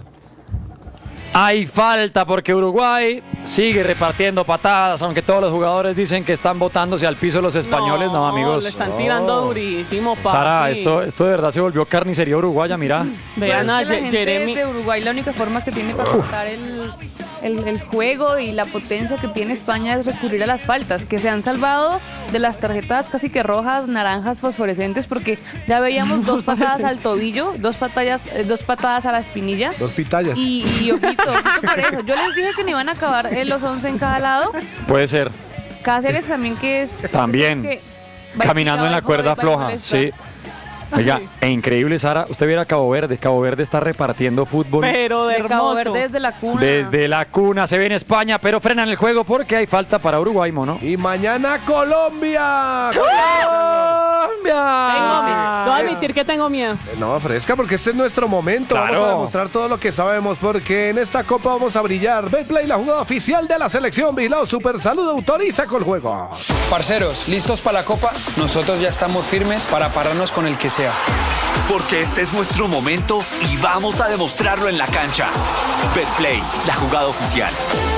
S1: Hay falta porque Uruguay sigue repartiendo patadas, aunque todos los jugadores dicen que están botándose al piso los españoles. No, amigos.
S4: Le están tirando durísimo, papi.
S1: Sara, esto, esto de verdad se volvió carnicería uruguaya, mira.
S4: Vean
S3: Pero
S4: a
S3: es que la
S4: Ye-
S3: gente
S4: Jeremy.
S3: de Uruguay la única forma que tiene para cortar el, el, el juego y la potencia que tiene España es recurrir a las faltas, que se han salvado de las tarjetas casi que rojas, naranjas, fosforescentes, porque ya veíamos dos patadas al tobillo, dos patadas, eh, dos patadas a la espinilla.
S2: Dos pitallas.
S3: Y, y ojito, ojito por eso. Yo les dije que no iban a acabar eh, los once en cada lado.
S1: Puede ser.
S3: Cáceres también que es...
S1: También.
S3: que va
S1: Caminando en la
S3: picado,
S1: cuerda
S3: va
S1: floja.
S3: molesta.
S1: Sí. Oiga, e increíble, Sara. Usted viera Cabo Verde. Cabo Verde está repartiendo fútbol.
S4: Pero de
S3: De Cabo
S4: hermoso.
S3: Verde desde la cuna.
S1: Desde la cuna se viene España, pero frenan el juego porque hay falta para Uruguay, mono.
S2: Y mañana Colombia.
S1: ¡Colombia!
S4: Tengo miedo. Debo admitir que tengo miedo.
S2: No, fresca, porque este es nuestro momento.
S1: Claro.
S2: Vamos a demostrar todo lo que sabemos, porque en esta Copa vamos a brillar. Betplay, la jugada oficial de la selección. Vigilado Super Salud autoriza con el juego.
S5: Parceros, ¿listos para la Copa? Nosotros ya estamos firmes para pararnos con el que sea.
S6: Porque este es nuestro momento y vamos a demostrarlo en la cancha. Betplay, la jugada oficial.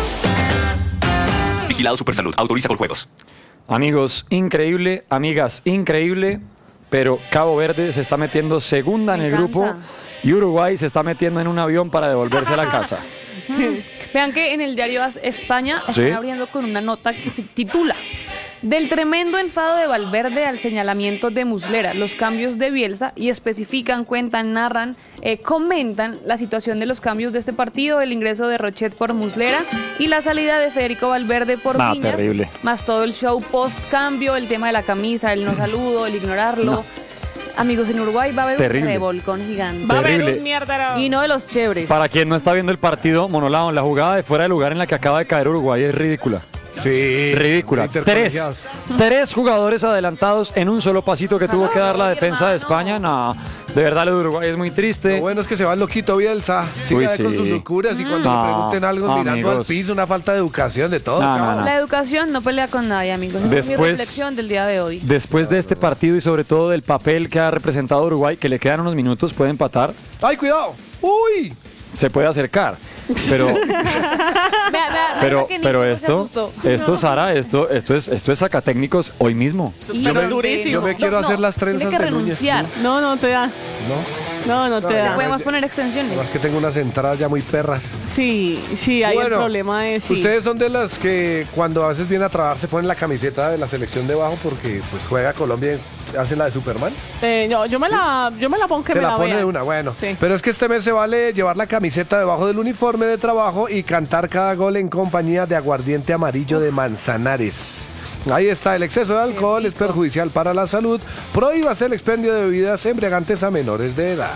S6: Vigilado Supersalud. Autoriza con juegos.
S1: Amigos, increíble, amigas, increíble, pero Cabo Verde se está metiendo segunda en
S3: Me
S1: el
S3: encanta.
S1: grupo y Uruguay se está metiendo en un avión para devolverse a la casa.
S3: Vean que en el diario As- España
S1: Sí.
S3: están abriendo con una nota que se titula Del tremendo enfado de Valverde al señalamiento de Muslera, los cambios de Bielsa, y especifican, cuentan, narran, eh, comentan la situación de los cambios de este partido, el ingreso de Rochet por Muslera y la salida de Federico Valverde por
S1: Ah,
S3: Viñas,
S1: terrible.
S3: más todo el show post cambio, el tema de la camisa, el no saludo, el ignorarlo.
S1: No.
S3: Amigos, en Uruguay va a haber
S1: Terrible.
S3: un revolcón gigante.
S4: Va a haber
S1: Terrible.
S4: un mierdero.
S3: Y no de los chéveres.
S1: Para quien no está viendo el partido, Monolao, la jugada de fuera de lugar en la que acaba de caer Uruguay es ridícula.
S2: Sí.
S1: Ridícula. Tres,
S2: Intercolegiados.
S1: tres jugadores adelantados en un solo pasito que tuvo que dar la defensa de España. No, de verdad lo de Uruguay es muy
S2: Lo
S1: triste.
S2: bueno es que se va el loquito Bielsa. Sigue
S1: Uy,
S2: ahí con
S1: sí.
S2: sus locuras y cuando
S1: No,
S2: le pregunten algo mirando
S1: amigos.
S2: al piso, una falta de educación de todo.
S1: No,
S2: chao.
S1: no, no.
S3: La educación no pelea con nadie, amigos. Esa es mi
S1: Después-
S3: reflexión del día de hoy.
S1: Después de este partido y sobre todo del papel que ha representado Uruguay, que le quedan unos minutos, puede empatar,
S2: ¡Ay, cuidado! ¡Uy!
S1: se puede acercar. Pero,
S3: Vea, vea,
S1: pero,
S3: vea que Nico
S1: pero
S3: se
S1: esto,
S3: asustó.
S1: esto, Sara, esto, esto es, esto es sacatécnicos hoy mismo.
S3: Y
S4: Pero
S3: de-
S4: durísimo.
S2: Yo me quiero hacer las
S3: Tiene
S2: trenzas
S3: que
S2: de Núñez.
S3: renunciar.
S4: No, no te da.
S2: ¿No?
S4: No, no te
S2: No,
S4: da.
S2: ya
S3: Podemos
S2: me-
S3: poner extensiones.
S2: Además que tengo unas entradas ya muy perras.
S4: Sí, sí, hay el
S2: Bueno,
S4: problema de sí.
S2: Ustedes son de las que cuando a veces vienen a trabajar se ponen la camiseta de la selección debajo porque pues juega Colombia y hacen la de Superman.
S4: Eh, yo, yo me la, yo me la pongo que
S2: Te
S4: me
S2: la
S4: la,
S2: pone
S4: vean.
S2: de una, bueno.
S4: Sí.
S2: Pero es que este mes se vale llevar la camiseta debajo del uniforme de trabajo y cantar cada gol en compañía de aguardiente amarillo de Manzanares. Ahí está, el exceso de alcohol es perjudicial para la salud. Prohíbase el expendio de bebidas embriagantes a menores de edad.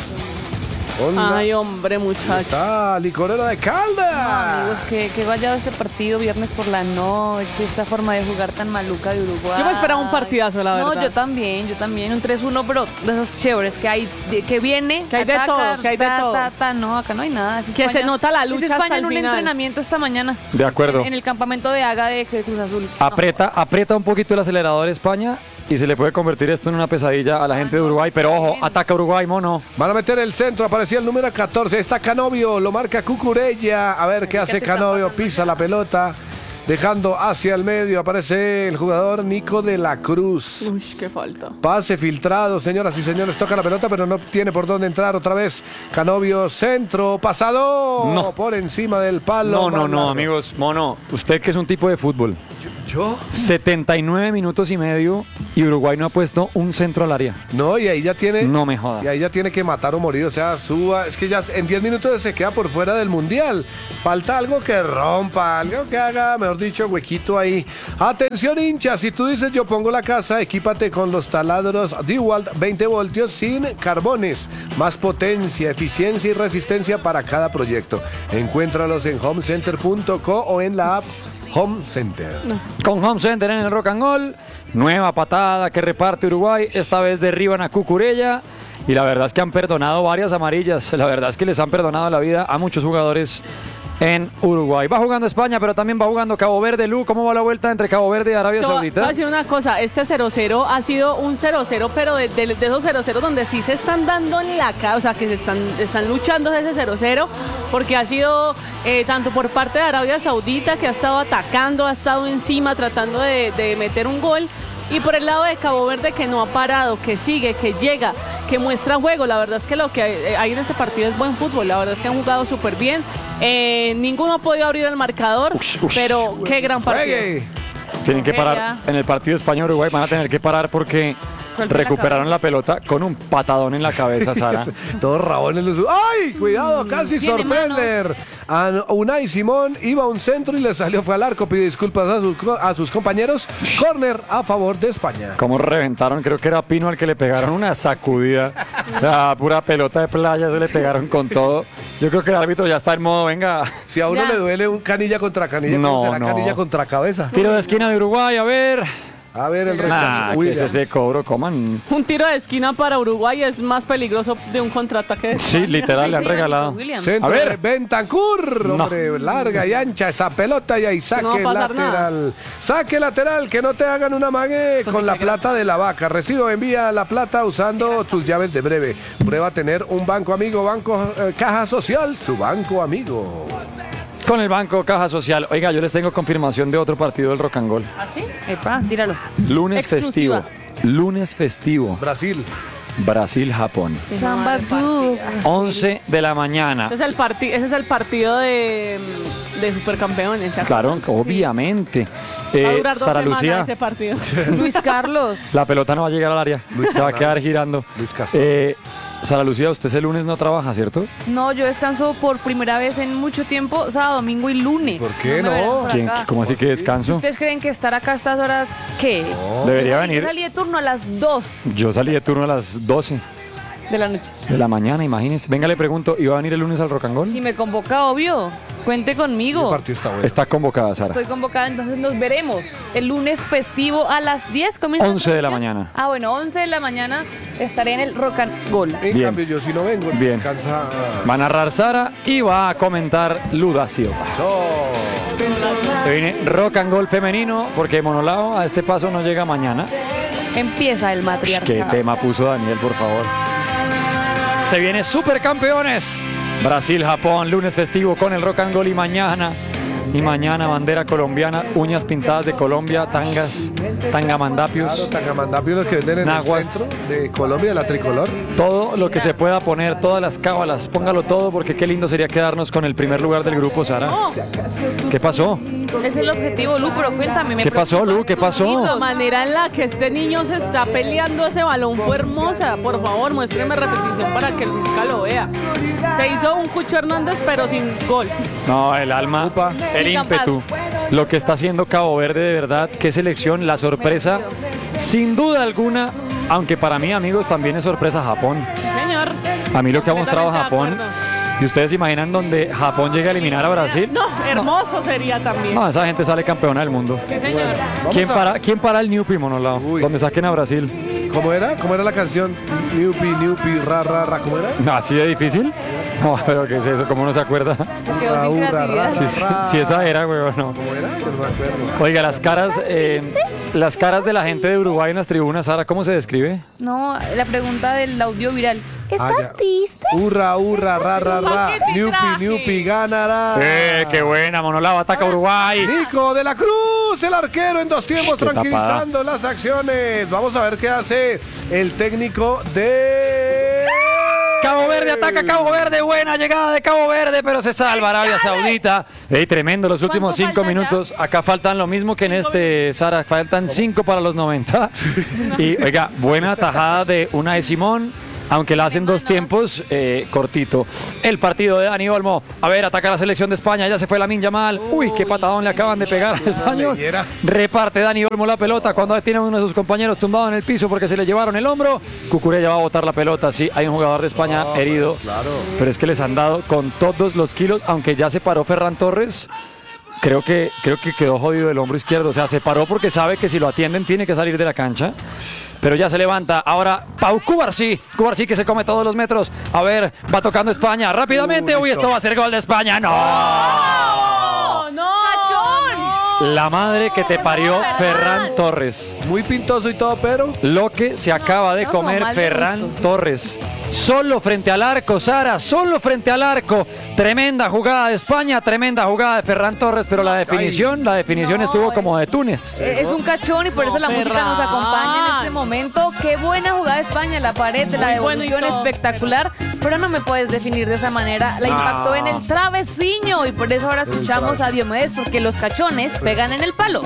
S2: Onda.
S4: Ay, hombre,
S2: Ahí
S4: muchacho.
S2: está, licorero de
S3: No,
S2: Caldas.
S3: amigos, que, que vaya este partido viernes por la noche, esta forma de jugar tan maluca de Uruguay.
S4: Yo me esperaba un partidazo, la
S3: No,
S4: verdad.
S3: yo también, yo también, un tres uno, pero de esos chéveres que hay, de- que viene,
S4: Que hay de todo, que hay de
S3: ta,
S4: todo.
S3: ta, ta. No, acá no hay nada. Es
S4: Que
S3: España-
S4: se nota la
S3: es
S4: lucha
S3: España
S4: hasta
S3: en
S4: el
S3: un
S4: final.
S3: entrenamiento esta mañana.
S1: De acuerdo.
S3: En, en el campamento de Haga de Cruz Azul. No.
S1: Aprieta, aprieta un poquito el acelerador España y se le puede convertir esto en una pesadilla a la gente de Uruguay. Pero ojo, ataca Uruguay, mono.
S2: Van a meter el centro, aparecía el número catorce. Está Canovio, lo marca Cucurella. A ver qué hace
S3: te está
S2: Canovio,
S3: pasando
S2: pisa la pelota. dejando hacia el medio, aparece el jugador Nico de la Cruz.
S4: Uy, qué falta.
S2: Pase filtrado, señoras y señores, toca la pelota, pero no tiene por dónde entrar otra vez. Canovio, centro, pasado,
S1: No.
S2: por encima del palo.
S1: No, no,
S2: más
S1: no,
S2: largo.
S1: amigos. Mono, usted que es un tipo de fútbol.
S2: ¿Yo?
S1: setenta y nueve minutos y medio y Uruguay no ha puesto un centro al área.
S2: No, y ahí ya tiene...
S1: No me joda.
S2: Y ahí ya tiene que matar o morir, o sea, suba. Es que ya en diez minutos se queda por fuera del mundial. Falta algo que rompa, algo que haga, mejor dicho, huequito ahí. Atención, hincha, si tú dices yo pongo la casa, equípate con los taladros DeWalt veinte voltios sin carbones. Más potencia, eficiencia y resistencia para cada proyecto. Encuéntralos en home center punto co o en la app Home Center.
S1: Con Home Center en el Rock and Roll, nueva patada que reparte Uruguay, esta vez derriban a Cucurella y la verdad es que han perdonado varias amarillas, la verdad es que les han perdonado la vida a muchos jugadores en Uruguay. Va jugando España, pero también va jugando Cabo Verde. Lu, ¿cómo va la vuelta entre Cabo Verde y Arabia
S4: Te voy- te
S1: Saudita?
S4: voy a decir una cosa, este cero cero ha sido un cero cero, pero de, de- de esos cero cero donde sí se están dando en la cara, o sea, que se están, están luchando ese cero cero, porque ha sido eh, tanto por parte de Arabia Saudita, que ha estado atacando, ha estado encima tratando de, de meter un gol, y por el lado de Cabo Verde, que no ha parado, que sigue, que llega, que muestra juego. La verdad es que lo que hay, hay en este partido es buen fútbol, la verdad es que han jugado súper bien. Eh, ninguno ha podido abrir el marcador,
S1: Ush, ush.
S4: pero qué gran partido.
S2: ¡Juegue!
S1: Tienen que
S3: Ok,
S1: parar
S3: ya.
S1: en el partido España-Uruguay, van a tener que parar porque
S3: Golpe en la
S1: recuperaron la pelota con un patadón en la cabeza, Sara.
S2: Todos rabones los... ¡Ay! Cuidado, casi
S3: tiene
S2: sorprender. A Unai Simón iba a un centro y le salió, fue al arco, pide disculpas a sus, a sus compañeros. Corner a favor de España.
S1: Como reventaron, creo que era Pino al que le pegaron una sacudida. La pura pelota de playa, se le pegaron con todo. Yo creo que el árbitro ya está en modo, venga.
S2: Si a uno
S3: Ya.
S2: le duele un canilla contra canilla,
S1: No,
S2: ¿cómo será
S1: no.
S2: canilla contra cabeza?
S1: Tiro de esquina de Uruguay, a ver.
S2: A ver el
S1: Nah,
S2: rechazo.
S1: que
S2: William.
S1: es ese cobro, coman.
S4: Un tiro de esquina para Uruguay es más peligroso de un contraataque de
S1: Sí,
S4: España.
S1: literal, le han
S3: Sí,
S1: regalado.
S3: William.
S2: Centro
S1: A ver.
S2: de Bentancur,
S1: No.
S2: hombre, larga y ancha esa pelota y ahí saque
S4: No va a pasar
S2: lateral. Saque lateral, que no te hagan una mague
S4: Eso
S2: con
S4: sí
S2: la
S4: que
S2: plata de la vaca. Recibo, envía la plata usando tus llaves de breve. Prueba a tener un banco amigo, banco eh, Caja Social, su banco amigo.
S1: Con el Banco Caja Social. Oiga, yo les tengo confirmación de otro partido del Rock and Roll.
S4: ¿Ah, sí?
S3: Epa, tíralo.
S1: Lunes
S4: Exclusiva.
S1: festivo. Lunes festivo.
S2: Brasil.
S1: Brasil-Japón.
S3: Samba tú.
S1: once de la mañana.
S4: Ese es el, parti- ese es el partido de, de supercampeones. ¿se
S1: Claro,
S4: acuerdan?
S1: obviamente.
S4: Sí. Va a
S1: Eh,
S4: durar dos
S1: Sara
S4: semanas
S1: Lucía,
S4: ese partido.
S3: Luis Carlos.
S1: la pelota no va a llegar al área. Se va a quedar girando.
S2: Luis Castro.
S1: Eh, Sara Lucía, usted ese lunes no trabaja, ¿cierto?
S3: No, yo descanso por primera vez en mucho tiempo, sábado, domingo y lunes.
S2: ¿Por qué
S3: me verán
S2: no?
S3: por
S1: ¿Quién-
S3: acá.
S1: ¿Cómo así que descanso?
S3: ¿Ustedes creen que estar acá a estas horas qué?
S1: Debería
S3: Yo
S1: venir.
S3: salí de turno a las dos
S1: Yo salí de turno a las doce
S3: de la noche.
S1: de la mañana, imagínese. Venga, le pregunto, ¿iba a venir el lunes al Rock and Roll?
S3: Si me convoca, obvio, cuente
S2: El
S3: conmigo.
S2: partido está bueno.
S1: Está convocada, Sara.
S3: Estoy convocada, entonces nos veremos el lunes festivo a las diez. comienza
S1: once de la
S3: transmisión.
S1: mañana.
S3: Ah, bueno, once de la mañana estaré en el Rock and Roll.
S2: En
S1: Bien.
S2: cambio, yo si no vengo,
S1: Bien.
S2: descansa.
S1: Va a narrar Sara y va a comentar Ludacio.
S2: Eso.
S1: Se viene Rock and Roll femenino porque Monolao a este paso no llega mañana.
S3: Empieza el
S1: Ush,
S3: matriarcado.
S1: qué tema puso Daniel, por favor. Se viene Supercampeones. Brasil-Japón, lunes festivo con el Rock and Roll y mañana. Y mañana bandera colombiana, uñas pintadas de Colombia, tangas, tangamandapios.
S2: Claro, Tangamandapio, los que venden en
S1: Naguas.
S2: el centro de Colombia, la tricolor.
S1: Todo lo que se pueda poner, todas las cábalas, póngalo todo porque qué lindo sería quedarnos con el primer lugar del grupo, Sara.
S4: No,
S1: ¿Qué pasó?
S3: Es el objetivo, Lu, pero cuéntame. me
S1: ¿Qué pasó, Lu? ¿Qué pasó?
S4: la manera en la que este niño se está peleando ese balón fue hermosa. Por favor, muéstreme repetición para que el Vizca lo vea. Se hizo un Cucho Hernández, pero sin gol.
S1: No, el alma,
S2: Upa.
S1: el
S3: Incapaz.
S1: ímpetu. Lo que está haciendo Cabo Verde, de verdad, qué selección, la sorpresa, sin duda alguna, aunque para mí, amigos, también es sorpresa Japón.
S4: Sí, señor.
S1: A mí lo que ha mostrado
S4: Completamente de
S1: Japón,
S4: acuerdo.
S1: y ustedes se imaginan donde Japón llega a eliminar a Brasil.
S4: No, hermoso sería también.
S1: No, esa gente sale campeona del mundo.
S4: Sí, señor.
S2: Vamos
S1: ¿Quién
S2: a-
S1: para, ¿Quién para el Newpi, Monolao?
S2: Uy.
S1: Donde saquen a Brasil.
S2: ¿Cómo era? ¿Cómo era la canción? Newpi, Newpi, ra, ra, ra. ¿Cómo era?
S1: No, así de difícil. No, pero ¿qué es eso? ¿Cómo no se acuerda?
S3: Se quedó sin
S2: Hurra,
S3: creatividad.
S1: Sí, sí, sí, esa era, güey, no.
S2: ¿Cómo era? Yo no me acuerdo.
S1: Oiga, las caras, eh, las caras de la gente de Uruguay en las tribunas, Sara, ¿cómo se describe?
S3: No, la pregunta del audio viral.
S2: Ah, ya. Hurra, hurra, ra, ra, ra.
S4: Paquete y
S2: Niupi,
S4: traje.
S2: Niupi, ganará.
S1: ¡Eh, qué buena! Monolao ataca a Uruguay.
S2: Nico de la Cruz, el arquero en dos tiempos,
S1: Qué tapada.
S2: tranquilizando las acciones. Vamos a ver qué hace el técnico de...
S1: Cabo Verde ataca a Cabo Verde, buena llegada de Cabo Verde, pero se salva Arabia Saudita. Ey, tremendo los últimos
S3: ¿Cuánto
S1: cinco
S3: falta ya?
S1: minutos. Acá faltan lo mismo que en este, Sara, faltan cinco para los noventa. Y oiga, buena tajada de Unai Simón, aunque la hacen dos tiempos, eh, cortito. El partido de Dani Olmo. A ver, ataca la selección de España. Ya se fue Lamine Yamal. Uy, qué patadón le acaban de pegar al español.
S2: leyera.
S1: Reparte Dani Olmo la pelota cuando tiene uno de sus compañeros tumbado en el piso porque se le llevaron el hombro. Cucurella va a botar la pelota. Sí, hay un jugador de España
S2: No,
S1: herido.
S2: pues, claro.
S1: Pero es que les han dado con todos los kilos, aunque ya se paró Ferran Torres. Creo que, creo que quedó jodido el hombro izquierdo. O sea, se paró porque sabe que si lo atienden tiene que salir de la cancha. Pero ya se levanta. Ahora Pau Cubarsí. Cubarsí que se come todos los metros. A ver, va tocando España. Rápidamente.
S2: Uh,
S1: Uy,
S2: listo.
S1: esto va a ser gol de España. ¡No!
S4: ¡No! ¡No!
S1: La madre que te parió Ferran Torres.
S2: Muy pintoso y todo, pero...
S1: Lo que se acaba de
S3: no,
S1: comer
S3: mal de
S1: Ferran
S3: gustos.
S1: Torres. Solo frente al arco, Sara, solo frente al arco. Tremenda jugada de España, tremenda jugada de Ferran Torres, pero la definición, la definición
S3: No,
S1: estuvo
S3: es-
S1: como de Túnez.
S3: Eh, Es un cachón y por eso la música nos acompaña en este
S4: Ferran.
S3: momento. Qué buena jugada de España, la pared, la
S4: Muy bueno y
S3: devolución
S4: todo.
S3: espectacular, pero no me puedes definir de esa manera. La impactó en el travesiño y por eso ahora escuchamos a Diomedes porque los cachones pegan en el palo.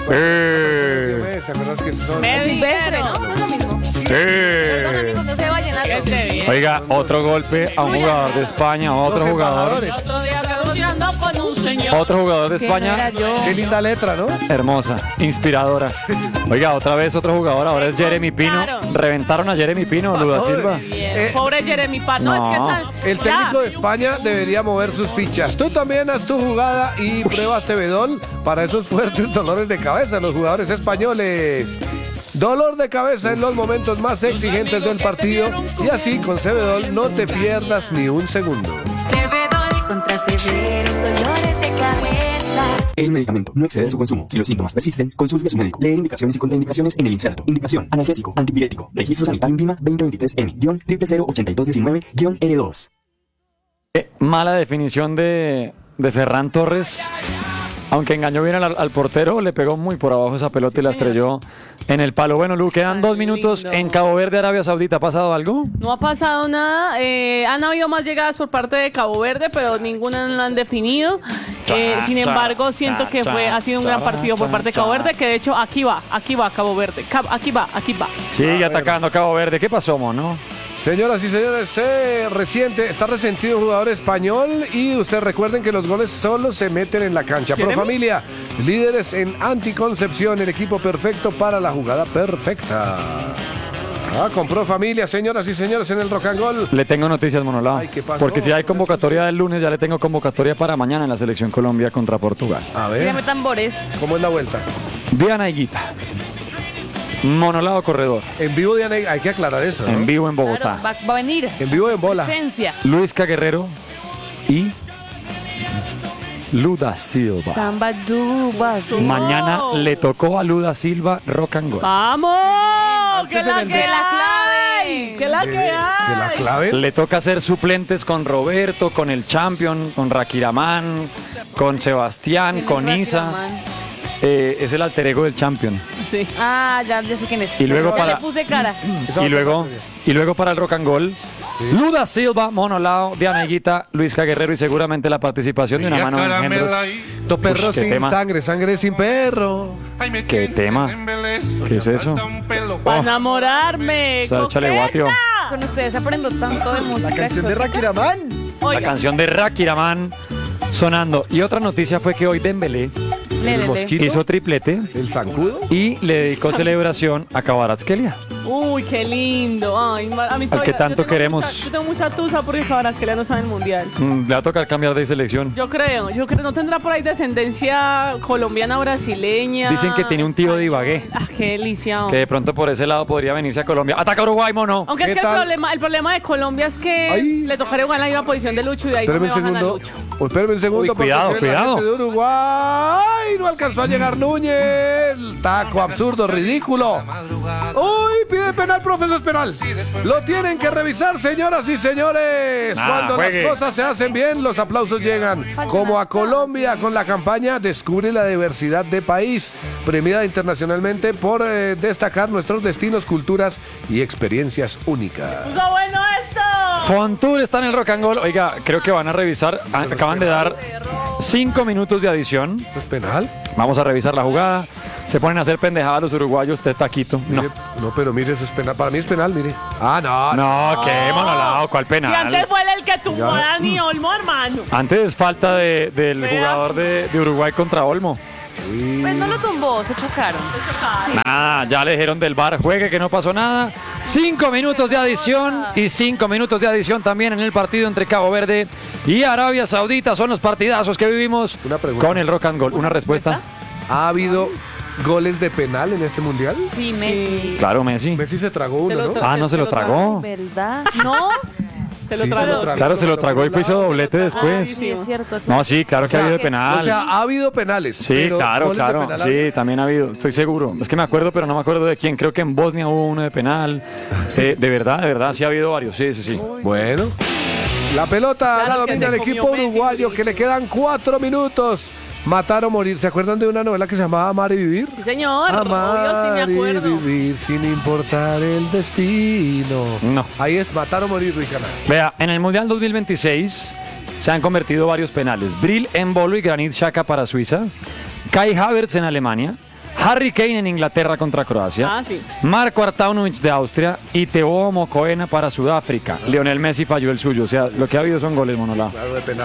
S1: Eh,
S2: ¿Te acuerdas que son...
S4: Me
S3: Silvestre,
S4: dijeron.
S3: ¿no? No es lo mismo.
S1: eh.
S3: Perdón, amigos, no se vayan a
S4: Qué bien.
S1: Oiga, otro golpe a un jugador de España, otro
S2: Los
S1: jugador,
S2: embajadores.
S4: Otro día negociando con un señor.
S1: otro jugador de
S3: Que no
S1: España.
S3: era yo.
S2: Qué linda letra, ¿no?
S1: Hermosa, inspiradora. Oiga, otra vez otro jugador, ahora es Jeremy Pino.
S4: Reventaron.
S1: Reventaron a Jeremy Pino, Luda Silva.
S4: Bien.
S2: Eh,
S4: Pobre Jeremy Paz. No,
S1: no.
S4: es que están.
S2: El
S4: ya.
S2: técnico de España debería mover sus fichas. Tú también haz tu jugada y prueba Cebedol para esos fuertes dolores de cabeza, los jugadores españoles. Dolor de cabeza en los momentos más exigentes del partido y así con Cebedol no te pierdas ni un segundo.
S8: Cebedol contra severos dolores de cabeza.
S9: El medicamento no excede su consumo. Si los síntomas persisten, consulte a su médico. Leer indicaciones y contraindicaciones en el inserto. Indicación: analgésico, antipirético. Registro sanitario INVIMA veinte veintitrés M cero cero cero ochenta y dos diecinueve N dos.
S1: Eh, Mala definición de, de Ferran Torres. Aunque engañó bien al, al portero, le pegó muy por abajo esa pelota y la estrelló en el palo. Bueno, Lu, quedan
S4: Tan
S1: dos minutos
S4: lindo.
S1: en Cabo Verde, Arabia Saudita. ¿Ha pasado algo?
S4: No ha pasado nada. Eh, han habido más llegadas por parte de Cabo Verde, pero ninguna lo han definido. Eh, sin embargo, siento que fue ha sido un gran partido por parte de Cabo Verde, que de hecho aquí va, aquí va Cabo Verde. Cab- Aquí va, aquí va.
S1: Sigue atacando Cabo Verde. ¿Qué pasó, mono?
S2: Señoras y señores, se resiente, está resentido un jugador español y ustedes recuerden que los goles solo se meten en la cancha. Pro
S4: ¿Jeremy?
S2: Familia, líderes en anticoncepción, el equipo perfecto para la jugada perfecta. Ah, con Pro Familia, señoras y señores, en el Rock and Roll.
S1: Le tengo noticias, Monolao.
S2: Ay, ¿qué pasó?
S1: Porque si hay convocatoria del lunes, ya le tengo convocatoria para mañana en la Selección Colombia contra Portugal.
S2: A
S3: Dígame
S2: ver,
S3: tambores.
S2: ¿cómo es la vuelta?
S1: Diana Higuita. Monolao Corredor.
S2: En vivo, Diana, hay que aclarar eso, ¿no?
S1: En vivo en
S3: Claro,
S1: Bogotá.
S3: va, va a venir.
S2: En vivo en bola.
S3: Presencia.
S1: Luisca Guerrero y Luda Silva.
S3: Samba Dubas.
S1: Mañana le tocó a Luda Silva Rock and Roll.
S4: ¡Vamos! ¡Que
S2: Antes
S4: la
S2: en el
S4: que
S2: de-
S3: la
S4: hay! ¡Que la que
S2: Que la
S4: hay!
S2: clave.
S1: Le toca hacer suplentes con Roberto, con el Champion, con Rakiramán, con Sebastián,
S3: ¿Quién es
S1: con Isa.
S3: Rakiramán?
S1: Eh, es el alter ego del Champion.
S4: Sí.
S3: Ah, ya, ya sé quién es.
S1: Y luego
S3: Ya
S1: para-
S3: le puse cara.
S2: Esa
S1: Y luego,
S2: otra
S1: y luego para el Rock and Roll, Luda Silva, Monolao, Diana Higuita, Luisca Guerrero y seguramente la participación de una mano de engendros.
S2: Dos perros
S1: Ush, qué
S2: sin
S1: tema.
S2: sangre, sangre sin perro.
S1: ¿Qué tema? ¿Qué es eso?
S4: ¡Para
S1: Oh,
S4: enamorarme!
S1: o sea, échale guatio.
S4: ¡Coqueta!
S3: Con ustedes aprendo tanto de música.
S2: La canción de
S3: exótica.
S2: Rakiramán.
S1: La
S4: Oiga,
S1: canción de Rakiramán sonando. Y otra noticia fue que hoy Dembélé
S3: Lele, lele.
S2: mosquito.
S1: hizo triplete
S2: El zancudo.
S1: y le dedicó celebración a Kvaratskhelia.
S4: Uy, qué lindo. Ay, a mí
S1: Al
S4: todavía-
S1: que tanto
S4: yo tengo
S1: queremos.
S4: mucha- yo tengo mucha tusa porque Kvaratskhelia no está en el mundial.
S1: Mm, le va a tocar cambiar de selección.
S4: Yo creo, yo creo, no tendrá por ahí descendencia colombiana, brasileña.
S1: Dicen que tiene un tío de Ibagué,
S4: Ah, qué delicia.
S1: que de pronto por ese lado podría venirse a Colombia. ¡Ataca Uruguay, mono!
S4: Aunque es
S2: ¿Qué
S4: que el
S2: tal?
S4: problema, el problema de Colombia es que
S2: Ay.
S4: le tocaría jugar en la misma posición de Lucho y de ahí no
S2: Espérame
S4: me
S2: un
S4: bajan a
S2: segundo.
S4: Lucho.
S2: Oh, espérame un segundo.
S1: Uy,
S2: porque
S1: cuidado,
S2: se ve la
S1: cuidado.
S2: gente de Uruguay. No alcanzó a llegar Núñez. Taco absurdo, ridículo. Uy, pide penal, profesor, es penal. Lo tienen que revisar, señoras y señores.
S1: Ah,
S2: Cuando
S1: juegue.
S2: las cosas se hacen bien, los aplausos llegan. Como a Colombia con la campaña Descubre la diversidad de país, premiada internacionalmente por eh, destacar nuestros destinos, culturas y experiencias únicas.
S4: ¡Puso bueno esto!
S1: Fontour está en el rock and roll. Oiga, creo que van a revisar. a- Acaban de dar cinco minutos de adición.
S2: ¿Eso es penal?
S1: Vamos a revisar la jugada. Se ponen a hacer pendejadas los uruguayos de taquito. No,
S2: Mire, no, pero mire, eso es penal. Para mí es penal, mire. Ah, no.
S1: no, qué monolado, ¿cuál
S4: Si antes
S1: penal?
S4: fue él el que tumbó
S2: Ya.
S4: a Dani Olmo, hermano.
S1: Antes falta de- del
S4: Vea.
S1: jugador de, de Uruguay contra Olmo.
S3: Pues no lo tumbó, se chocaron.
S1: Nada, ya le dijeron del bar, juegue que no pasó nada. Cinco minutos de adición y cinco minutos de adición también en el partido entre Cabo Verde y Arabia Saudita. Son los partidazos que vivimos
S2: Una pregunta.
S1: con el rock and roll. ¿Una respuesta?
S2: ¿Ha habido goles de penal en este mundial?
S3: Sí, Messi.
S1: Claro, Messi.
S2: Messi se tragó
S4: Se
S2: uno,
S4: lo
S2: ¿no?
S4: tra-
S1: Ah, no se lo tragó.
S3: ¿Verdad? ¿No?
S4: Se lo
S2: Sí, se
S4: tragó.
S2: lo tragó.
S1: Claro, se lo tragó y fue hizo doblete
S3: Ah,
S1: después.
S3: sí, es cierto.
S1: No, sí, claro que ha habido de penal.
S2: O sea, ha habido penales.
S1: Sí,
S2: pero
S1: claro,
S2: goles de
S1: claro.
S2: penal ha
S1: Sí,
S2: habido.
S1: también ha habido. Estoy seguro. Es que me acuerdo, pero no me acuerdo de quién. Creo que en Bosnia hubo uno de penal. Eh, de verdad, de verdad, sí ha habido varios. Sí, sí, sí.
S2: Bueno. La pelota la
S4: Claro que
S2: domina
S4: se
S2: el
S4: comió
S2: equipo
S4: Messi,
S2: uruguayo,
S4: Luis.
S2: que le quedan cuatro minutos. Matar o morir. ¿Se acuerdan de una novela que se llamaba Amar y Vivir?
S4: Sí, señor. Obvio, sí me
S2: Amar y
S4: acuerdo.
S2: vivir sin importar el destino.
S1: No.
S2: Ahí es matar o morir, Rijana.
S1: Vea, en el Mundial dos mil veintiséis se han convertido varios penales. Brill en Bolo y Granit Xhaka para Suiza. Kai Havertz en Alemania. Harry Kane en Inglaterra contra Croacia.
S4: Ah, sí.
S1: Marco Arnautovic de Austria y Teboho Mokoena para Sudáfrica. Lionel Messi falló el suyo. O sea, lo que ha habido son goles, monolado.
S2: Claro, de penal.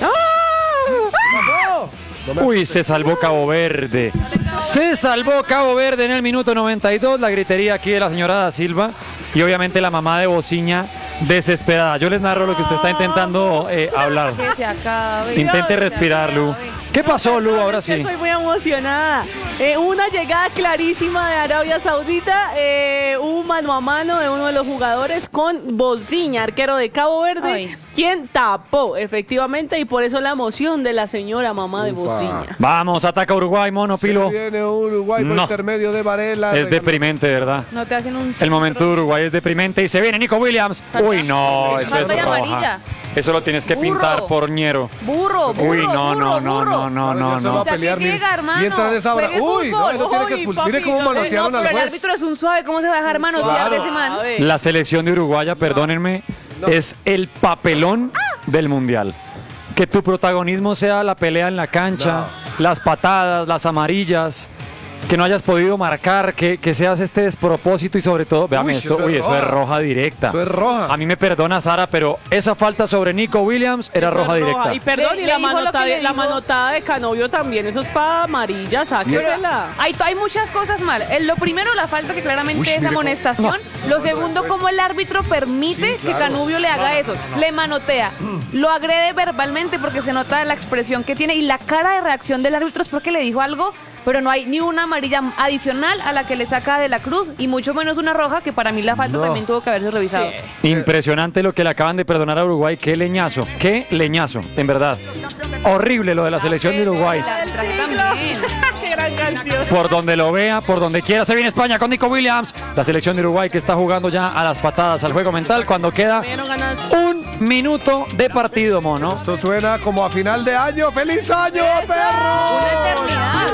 S1: Uy, se salvó Cabo Verde. Se salvó Cabo Verde en el minuto noventa y dos. La gritería aquí de la señora Da Silva. Y obviamente la mamá de Bociña desesperada. Yo les narro lo que usted está intentando eh, hablar.
S3: Que se acabe.
S1: Intente respirar, Lu. ¿Qué pasó, Lu? Ahora
S4: Es que
S1: sí.
S4: Estoy muy emocionada. Eh, una llegada clarísima de Arabia Saudita. Eh, un mano a mano de uno de los jugadores con Bociña, arquero de Cabo Verde,
S3: Ay.
S4: quien tapó efectivamente y por eso la emoción de la señora mamá de
S2: Upa.
S4: Bociña.
S1: Vamos, ataca Uruguay, mono, Pilo.
S2: Se viene Uruguay por
S1: No.
S2: intermedio de Varela.
S1: Es
S2: Regaló.
S1: deprimente, ¿verdad?
S3: No te hacen un...
S1: El momento de Uruguay es deprimente y se viene Nico Williams. Uy, no, eso es
S3: Falta de
S1: roja.
S3: amarilla.
S1: Eso lo tienes que
S3: Burro.
S1: pintar por ñero.
S3: Burro, burro,
S1: Uy, no,
S3: burro,
S1: no, no,
S3: burro.
S1: no, no,
S2: Ahora
S1: no,
S2: ya se va
S1: no.
S2: a pelear,
S3: que
S2: mire.
S3: llega, hermano.
S2: Y entra en esa hora.
S3: Juegue
S2: Uy, no,
S3: fútbol.
S2: eso tiene que
S4: Uy,
S2: expulsar. Mire cómo
S4: papi, no,
S2: manotearon
S3: No,
S2: al
S3: pero el
S2: juez.
S3: árbitro es un suave. ¿Cómo se va a dejar manotear de ese man?
S4: Suave.
S1: La selección de Uruguaya, perdónenme, es el papelón del Mundial. Que tu protagonismo sea la pelea en la cancha, las patadas, las amarillas, que no hayas podido marcar, que, que seas este despropósito y sobre todo, véame
S2: Uy,
S1: esto,
S2: eso es
S1: uy, eso es
S2: roja.
S1: roja directa.
S2: Eso es roja.
S1: A mí me perdona Sara, pero esa falta sobre Nico Williams era
S4: Eso
S1: roja
S4: es
S1: directa.
S4: Y perdón,
S3: Le-
S4: y
S3: le
S4: la,
S3: dijo lo que
S4: manotada,
S3: le
S4: la
S3: dijo.
S4: manotada de Canovio también. Eso es para amarilla, sáquesela.
S3: Hay, hay muchas cosas mal. Eh, Lo primero, la falta que claramente
S2: Uy,
S3: es
S2: mire cómo-
S3: amonestación. Lo segundo, cómo el árbitro permite
S2: Sí,
S3: que
S2: claro.
S3: Canubio le haga eso. Le manotea, lo agrede verbalmente porque se nota la expresión que tiene y la cara de reacción del árbitro es porque le dijo algo, pero no hay ni una amarilla adicional a la que le saca de la cruz y mucho menos una roja que para mí la falta
S2: No.
S3: también tuvo que haberse revisado.
S1: Impresionante lo que le acaban de perdonar a Uruguay. Qué leñazo, qué leñazo, en verdad. Horrible lo de la selección de Uruguay.
S3: El arbitraje también.
S4: Qué gran canción.
S1: Por donde lo vea, por donde quiera. Se viene España con Nico Williams. La selección de Uruguay que está jugando ya a las patadas al juego mental cuando queda
S4: Me dieron ganas.
S1: un minuto de partido, mono.
S2: Esto suena como a final de año. ¡Feliz año,
S3: Una
S2: perro!
S3: eternidad.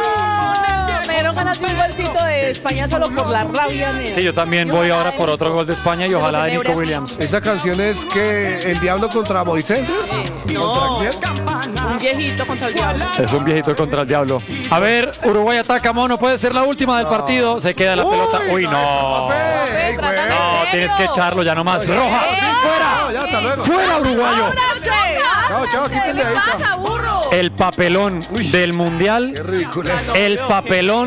S4: Me dieron ganas de un golcito de España solo por la rabia, nena.
S1: Sí, yo también voy ahora por otro gol de España y ojalá de Nico Williams.
S2: Esta canción es que el diablo contra Moisés. ¿es?
S4: No,
S2: ¿Contra quién?
S4: un viejito contra el diablo.
S1: Es un viejito contra el diablo. A ver, Uruguay ataca, mono. Puede ser la última del partido. Se queda la pelota. Uy, no.
S2: Ey, güey.
S1: No, tienes que echarlo ya nomás. Roja.
S2: No, ya, hasta luego.
S1: Fuera, uruguayo.
S2: Chao, chao,
S3: ¿Qué
S2: quítenle
S3: le
S2: ahí.
S3: pasa,
S2: chao.
S3: burro?
S1: El papelón del Mundial.
S2: Qué ridículo es.
S1: El papelón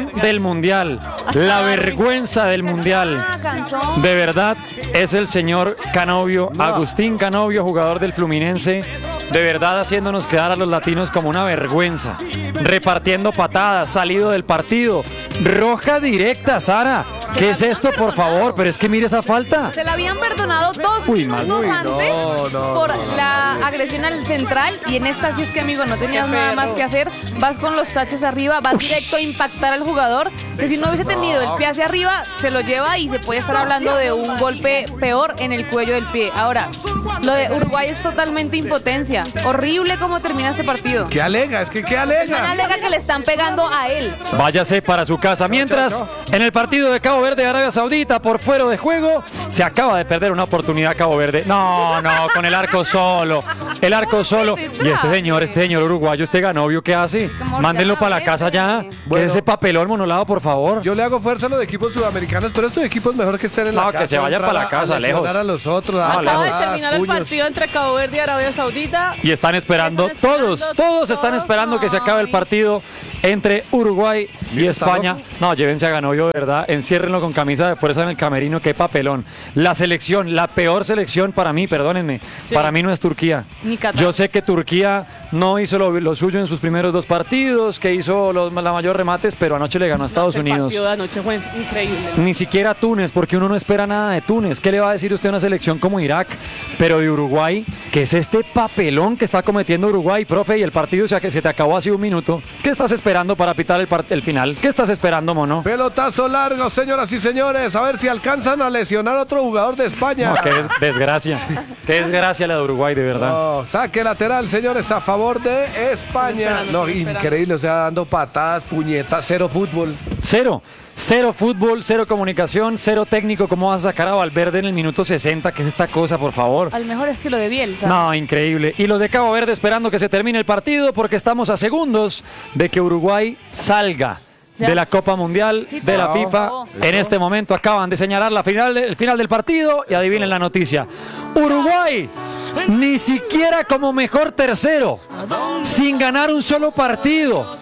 S1: cansón del Mundial, la vergüenza del Mundial.
S3: Ah, cansón.
S1: De verdad, es el señor Canovio,
S2: No.
S1: Agustín Canovio, jugador del Fluminense, de verdad haciéndonos quedar a los latinos como una vergüenza. Repartiendo patadas, salido del partido. Roja directa, Sara. ¿Qué es esto, por favor? Pero es que mire esa falta.
S3: Se la habían perdonado dos
S1: Uy,
S3: minutos
S1: mal.
S2: Uy, no,
S3: antes
S2: no,
S3: por
S2: no, no,
S3: la
S2: no, no.
S3: agresión al central y en esta sí es que, amigo, no tenías
S4: Qué
S3: nada
S4: perro.
S3: más que hacer. Vas con los taches arriba, vas directo a impactar al jugador, que si no hubiese tenido el pie hacia arriba, se lo lleva y se puede estar hablando de un golpe peor en el cuello del pie. Ahora, lo de Uruguay es totalmente impotencia. Horrible cómo termina este partido.
S2: ¿Qué alega? Es que ¿qué
S3: Man
S2: alega?
S3: alega que le están pegando a él.
S1: Váyase para su casa. Mientras, en el partido de Cabo Verde y Arabia Saudita, por fuera de juego, se acaba de perder una oportunidad Cabo Verde. No, no, con el arco solo. El arco solo. Y este señor, este señor uruguayo, este Ganovio, ¿qué hace? Mándenlo para la casa ya.
S2: Bueno.
S1: Que ese papelón monolado, por favor.
S2: Yo le hago fuerza a los equipos sudamericanos, pero estos equipos mejor que estén en la
S1: No,
S2: casa.
S1: que se vayan
S2: entrar
S1: para la
S2: a-
S1: casa,
S2: a lesionar
S1: lejos.
S2: a los otros. a
S1: No,
S4: Acaba de
S2: patadas,
S4: terminar el
S2: puños.
S4: partido entre Cabo Verde y Arabia Saudita.
S1: Y están esperando,
S4: Están esperando
S1: todos, todos están
S4: todos,
S1: esperando que se acabe el
S4: ay.
S1: partido entre Uruguay y
S2: Mira, está
S1: España.
S2: loco.
S1: No, llévense a Ganovio, de verdad. Enciérrenlo con camisa de fuerza en el camerino. Qué papelón. La selección, la peor selección para mí, perdónenme.
S4: Sí.
S1: Para mí no es Turquía.
S3: Ni Qatar.
S1: Yo sé que Turquía no hizo lo, lo suyo en sus primeros dos partidos, que hizo los, la mayor remates, pero anoche le ganó a Estados
S4: El
S1: Unidos.
S4: partido de anoche fue increíble.
S1: Ni siquiera Túnez, porque uno no espera nada de Túnez. ¿Qué le va a decir usted a una selección como Irak? Pero de Uruguay, que es este papelón que está cometiendo Uruguay, profe, y el partido se, se te acabó hace un minuto. ¿Qué estás esperando para pitar el, part- el final? ¿Qué estás esperando, mono?
S2: Pelotazo largo, señoras y señores. A ver si alcanzan a lesionar a otro jugador de España.
S1: No, qué des- desgracia. Qué desgracia la de Uruguay, de verdad.
S2: No, saque lateral, señores, a favor de España.
S4: Esperando,
S2: No,
S4: estoy esperando.
S2: increíble, o sea, dando patadas, puñetas, cero fútbol.
S1: Cero. Cero fútbol, cero comunicación, cero técnico. ¿Cómo vas a sacar a Valverde en el minuto sesenta? ¿Qué es esta cosa, por favor?
S3: Al mejor estilo de Bielsa.
S1: No, increíble. Y los de Cabo Verde esperando que se termine el partido porque estamos a segundos de que Uruguay salga
S3: Ya.
S1: de la Copa Mundial
S3: Sí,
S1: de la
S3: no.
S1: FIFA.
S3: No.
S1: En este momento acaban de señalar la final de- el final del partido y adivinen la noticia. Uruguay ni siquiera como mejor tercero, sin ganar un solo partido,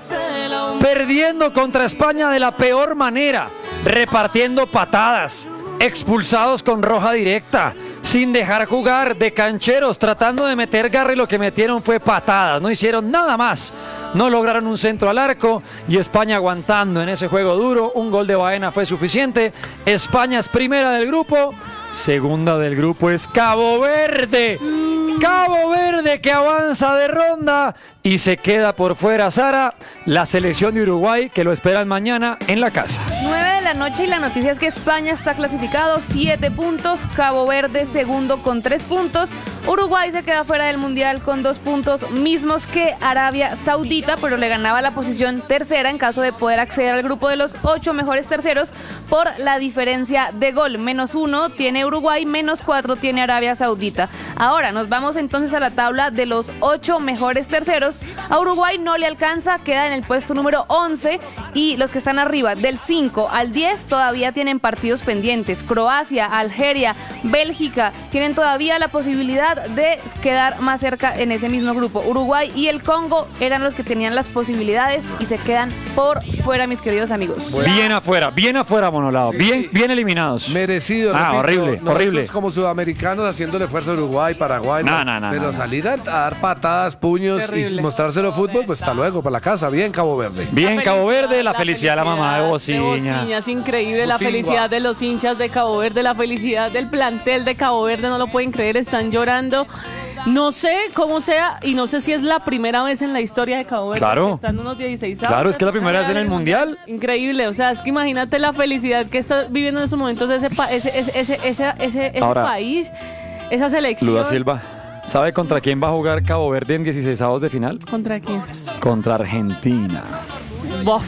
S1: perdiendo contra España de la peor manera, repartiendo patadas, expulsados con roja directa, sin dejar jugar, de cancheros, tratando de meter garra y lo que metieron fue patadas, no hicieron nada más. No lograron un centro al arco y España aguantando en ese juego duro. Un gol de Baena fue suficiente. España es primera del grupo. Segunda del grupo es Cabo Verde. Cabo Verde que avanza de ronda y se queda por fuera, Sara, la selección de Uruguay que lo esperan mañana en la casa.
S3: nueve de la noche y la noticia es que España está clasificado, siete puntos, Cabo Verde segundo con tres puntos, Uruguay se queda fuera del Mundial con dos puntos mismos que Arabia Saudita, pero le ganaba la posición tercera en caso de poder acceder al grupo de los ocho mejores terceros por la diferencia de gol. Menos uno tiene Uruguay, menos cuatro tiene Arabia Saudita. Ahora nos vamos entonces a la tabla de los ocho mejores terceros. A Uruguay no le alcanza, queda en el puesto número once y los que están arriba del cinco al diez todavía tienen partidos pendientes. Croacia, Algeria, Bélgica tienen todavía la posibilidad de quedar más cerca en ese mismo grupo. Uruguay y el Congo eran los que tenían las posibilidades y se quedan por fuera, mis queridos amigos.
S1: Bien afuera, bien afuera, Monolado. Bien, bien eliminados.
S2: Merecido.
S1: Ah,
S2: repito.
S1: horrible,
S2: Nosotros
S1: horrible.
S2: como sudamericanos haciéndole fuerza a Uruguay, Paraguay.
S1: No, no, no,
S2: Pero
S1: no, no.
S2: salir a, a dar patadas, puños
S4: Terrible.
S2: y mostrárselo fútbol, pues hasta luego, para la casa. Bien, Cabo Verde.
S1: Bien, Cabo Verde, la felicidad de la mamá de
S4: felicidad
S1: Bociña.
S4: Es increíble, la
S2: Bocingua.
S4: felicidad de los hinchas de Cabo Verde, la felicidad del plantel de Cabo Verde, no lo pueden creer, están llorando. No sé cómo sea, y no sé si es la primera vez en la historia de Cabo Verde.
S1: Claro.
S4: que están unos dieciséis.
S1: Claro, es que es la primera vez en el Mundial.
S4: Increíble, o sea, es que imagínate la felicidad que está viviendo en esos momentos ese, pa- ese, ese, ese, ese, ese- ese
S1: Ahora,
S4: país, esa selección.
S1: Luda Silva, ¿sabe contra quién va a jugar Cabo Verde en dieciseisavos de final?
S4: ¿Contra quién?
S1: Contra Argentina.
S4: Bof.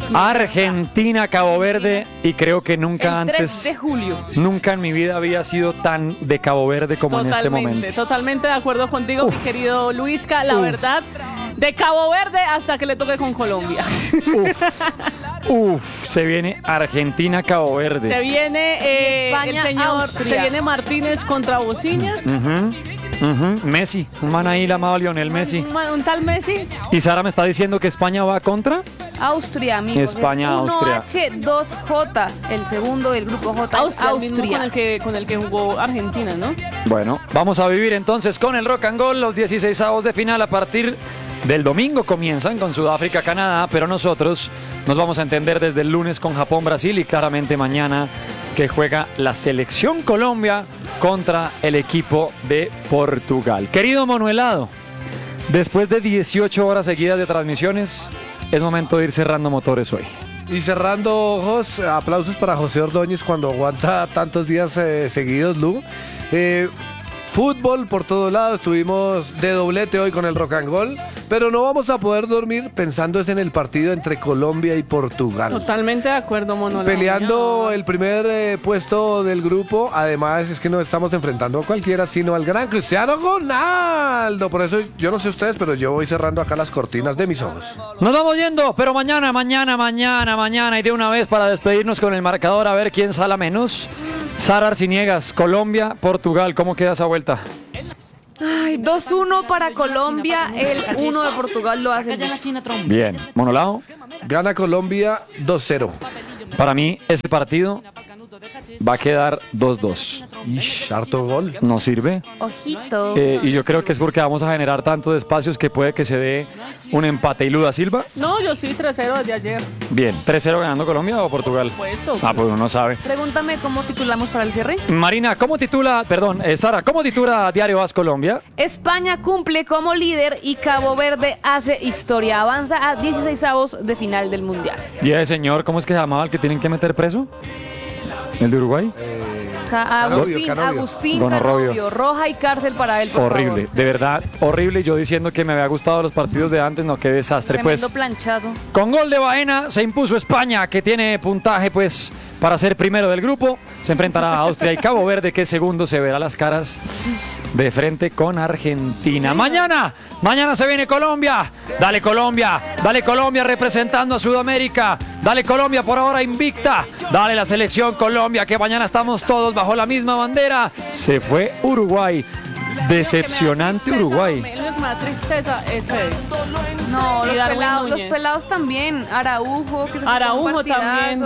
S1: Argentina, Cabo Verde, y creo que nunca
S3: El tres
S1: antes,
S3: de julio.
S1: nunca en mi vida había sido tan de Cabo Verde como en este
S4: Totalmente,
S1: momento.
S4: totalmente de acuerdo contigo, mi querido Luisca, la
S1: Uf.
S4: verdad, de Cabo Verde hasta que le toque con Colombia.
S1: Uf, se viene Argentina, Cabo Verde.
S4: Se viene eh,
S3: España,
S4: el señor,
S3: Austria.
S4: se viene Martínez contra Bociña.
S1: Ujú, ujú. Messi, un man ahí llamado Lionel Messi.
S4: Un, un tal Messi.
S1: Y Sara me está diciendo que España va contra
S3: Austria, amigos.
S1: España, Austria.
S3: uno H, dos J, el segundo del grupo J.
S4: Austria,
S3: Austria.
S4: el mismo con el que con el que jugó Argentina, ¿no?
S1: Bueno, vamos a vivir entonces con el Rock and Gold los dieciseisavos de final a partir del domingo. Comienzan con Sudáfrica, Canadá, pero nosotros nos vamos a entender desde el lunes con Japón, Brasil y claramente mañana que juega la selección Colombia contra el equipo de Portugal. Querido Manuelado, después de dieciocho horas seguidas de transmisiones, es momento de ir cerrando motores hoy.
S2: Y cerrando ojos, aplausos para José Ordóñez cuando aguanta tantos días eh, seguidos, Lu. Eh, fútbol por todos lados, estuvimos de doblete hoy con el Rock and Gold, pero no vamos a poder dormir pensando es en el partido entre Colombia y Portugal.
S4: Totalmente de acuerdo, Mono.
S2: Peleando el primer eh, puesto del grupo, además es que no estamos enfrentando a cualquiera, sino al gran Cristiano Ronaldo. Por eso yo no sé ustedes, pero yo voy cerrando acá las cortinas de mis ojos.
S1: Nos vamos yendo, pero mañana, mañana, mañana, mañana y de una vez para despedirnos con el marcador a ver quién sala menos. Sara Arciniegas, Colombia, Portugal, ¿cómo queda esa vuelta?
S3: Ay, dos uno para Colombia, el uno de Portugal lo hace.
S1: Bien, Monolao.
S2: Gana Colombia dos cero.
S1: Para mí, ese partido va a quedar dos dos.
S2: Ish, harto gol.
S1: No sirve.
S3: Ojito.
S1: Eh, y yo creo que es porque vamos a generar tantos espacios que puede que se dé un empate. ¿Y Luda Silva?
S4: No, yo sí, tres cero desde ayer.
S1: Bien, tres cero ganando Colombia o Portugal.
S4: Por eso.
S1: Ah, pues uno no sabe.
S3: Pregúntame cómo titulamos para el cierre.
S1: Marina, ¿cómo titula, perdón, eh, Sara, ¿cómo titula Diario As Colombia?
S3: España cumple como líder y Cabo Verde hace historia. Avanza a dieciseisavos de final del Mundial.
S1: Y ese señor, ¿cómo es que se llamaba el que tienen que meter preso? ¿El de Uruguay?
S3: Ca- Agustín,
S2: Canovio.
S3: Agustín
S1: Gonorrobio.
S3: Canovio. Roja y cárcel para él, por
S1: Horrible,
S3: favor.
S1: de verdad, horrible. Yo diciendo que me había gustado los partidos de antes, no, qué desastre.
S3: Tremendo
S1: Pues
S3: planchazo.
S1: con gol de Baena se impuso España, que tiene puntaje pues para ser primero del grupo. Se enfrentará a Austria y Cabo Verde, que segundo se verá las caras de frente con Argentina. Mañana, mañana se viene Colombia. Dale Colombia, dale Colombia representando a Sudamérica. Dale Colombia por ahora invicta. Dale la selección Colombia, que mañana estamos todos bajo la misma bandera. Se fue Uruguay. Decepcionante Uruguay.
S4: Lo único que me da tristeza es Fede.
S3: No,
S4: Y
S3: los
S4: Darwin
S3: pelados, los
S4: Núñez.
S3: pelados también. Araujo, que se fue
S4: Araujo
S3: un partidazo.
S4: también.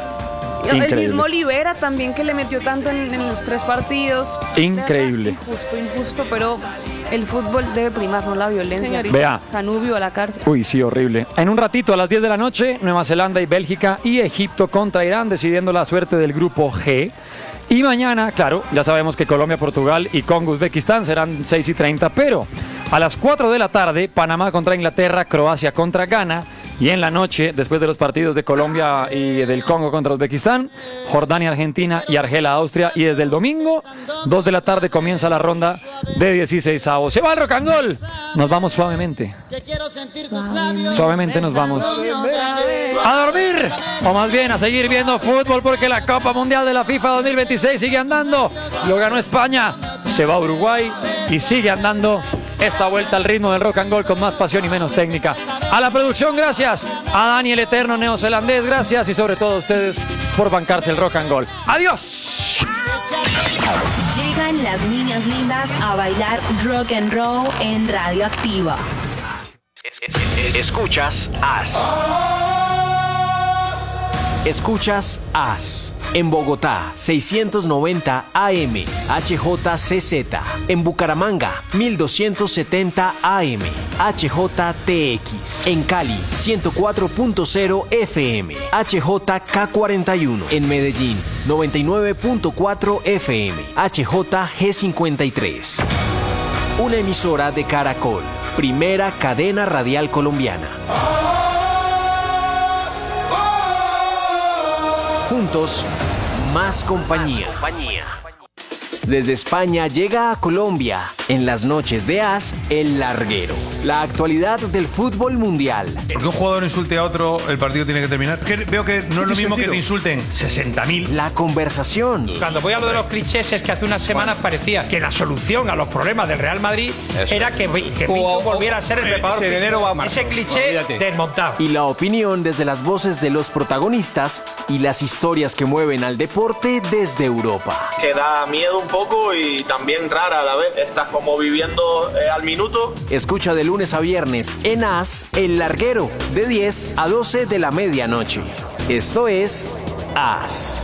S3: El
S1: Increíble.
S3: mismo Olivera también, que le metió tanto en, en los tres partidos.
S1: Increíble.
S3: De verdad, Injusto, injusto, pero el fútbol debe primar, no la violencia.
S4: Señorita.
S1: Vea.
S3: Canubio a la cárcel.
S1: Uy, sí, horrible. En un ratito, a las diez de la noche, Nueva Zelanda y Bélgica y Egipto contra Irán, decidiendo la suerte del grupo G. Y mañana, claro, ya sabemos que Colombia, Portugal y Congo, Uzbekistán serán seis y treinta, pero a las cuatro de la tarde, Panamá contra Inglaterra, Croacia contra Ghana. Y en la noche, después de los partidos de Colombia y del Congo contra Uzbekistán, Jordania, Argentina y Argelia, Austria. Y desde el domingo, dos de la tarde, comienza la ronda de dieciseisavos. Se va el Rock and Roll. Nos vamos suavemente. Suavemente nos vamos. A dormir, o más bien a seguir viendo fútbol, porque la Copa Mundial de la FIFA dos mil veintiséis sigue andando. Lo ganó España, se va a Uruguay y sigue andando esta vuelta al ritmo del Rock and Roll con más pasión y menos técnica. A la producción, gracias. A Dani, el eterno neozelandés, gracias. Y sobre todo a ustedes por bancarse el Rock and Roll. ¡Adiós!
S8: Llegan las niñas lindas a bailar rock and roll en Radioactiva.
S7: Escuchas As. Escuchas As. En Bogotá, seiscientos noventa A M, H J C Z. En Bucaramanga, mil doscientos setenta A M, H J T X. En Cali, ciento cuatro punto cero F M, H J K cuarenta y uno. En Medellín, noventa y nueve punto cuatro F M, H J G cincuenta y tres. Una emisora de Caracol, primera cadena radial colombiana. Juntos, más compañía. Desde España llega a Colombia, en las noches de As, El Larguero. La actualidad del fútbol mundial.
S10: Porque un jugador insulte a otro, el partido tiene que terminar. Que veo que no es lo mismo que te insulten sesenta mil.
S7: La conversación.
S11: Cuando voy a lo de los clichés es que hace unas semanas parecía que la solución a los problemas del Real Madrid
S10: Eso.
S11: era que, que Pinto volviera a ser el preparador
S10: ese
S11: físico.
S10: dinero va a marcar.
S11: Ese cliché
S10: Olvídate.
S11: desmontado.
S7: Y la opinión desde las voces de los protagonistas y las historias que mueven al deporte desde Europa.
S12: Que da miedo un poco. poco y también rara a la vez. Estás como viviendo eh, al minuto.
S7: Escucha de lunes a viernes en As, El Larguero, de diez a doce de la medianoche. Esto es As.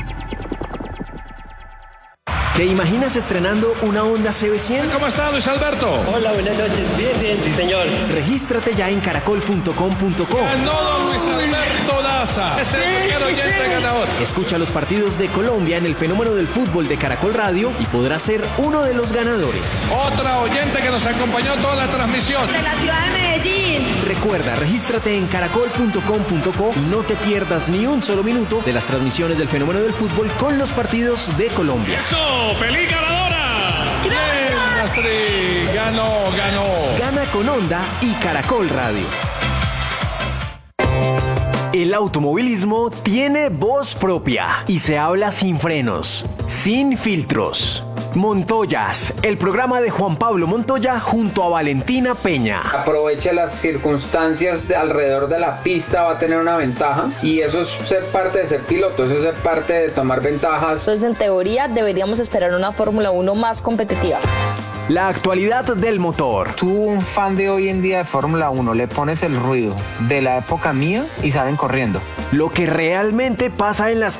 S7: ¿Te imaginas estrenando una Honda C B cien?
S13: ¿Cómo está, Luis Alberto?
S14: Hola, buenas noches. Bien, bien, sí, señor.
S7: Regístrate ya en caracol punto com punto co.
S13: Ganó don Luis Alberto Daza. Es el primer oyente ganador.
S7: Escucha los partidos de Colombia en el fenómeno del fútbol de Caracol Radio y podrás ser uno de los ganadores.
S13: Otra oyente que nos acompañó toda la transmisión.
S15: De la ciudad de Medellín.
S7: Recuerda, regístrate en caracol punto com punto co y no te pierdas ni un solo minuto de las transmisiones del fenómeno del fútbol con los partidos de Colombia.
S13: ¡Eso! ¡Feliz ganadora! ¡Bien, Astrid! ¡Ganó, ganó!
S7: Gana con Honda y Caracol Radio. El automovilismo tiene voz propia y se habla sin frenos, sin filtros. Montoyas, el programa de Juan Pablo Montoya junto a Valentina Peña.
S16: Aprovecha las circunstancias de alrededor de la pista, va a tener una ventaja y eso es ser parte de ser piloto, eso es ser parte de tomar ventajas.
S17: Entonces, en teoría, deberíamos esperar una Fórmula uno más competitiva.
S7: La actualidad del motor.
S18: Tú, un fan de hoy en día de Fórmula uno, le pones el ruido de la época mía y salen corriendo.
S7: Lo que realmente pasa en las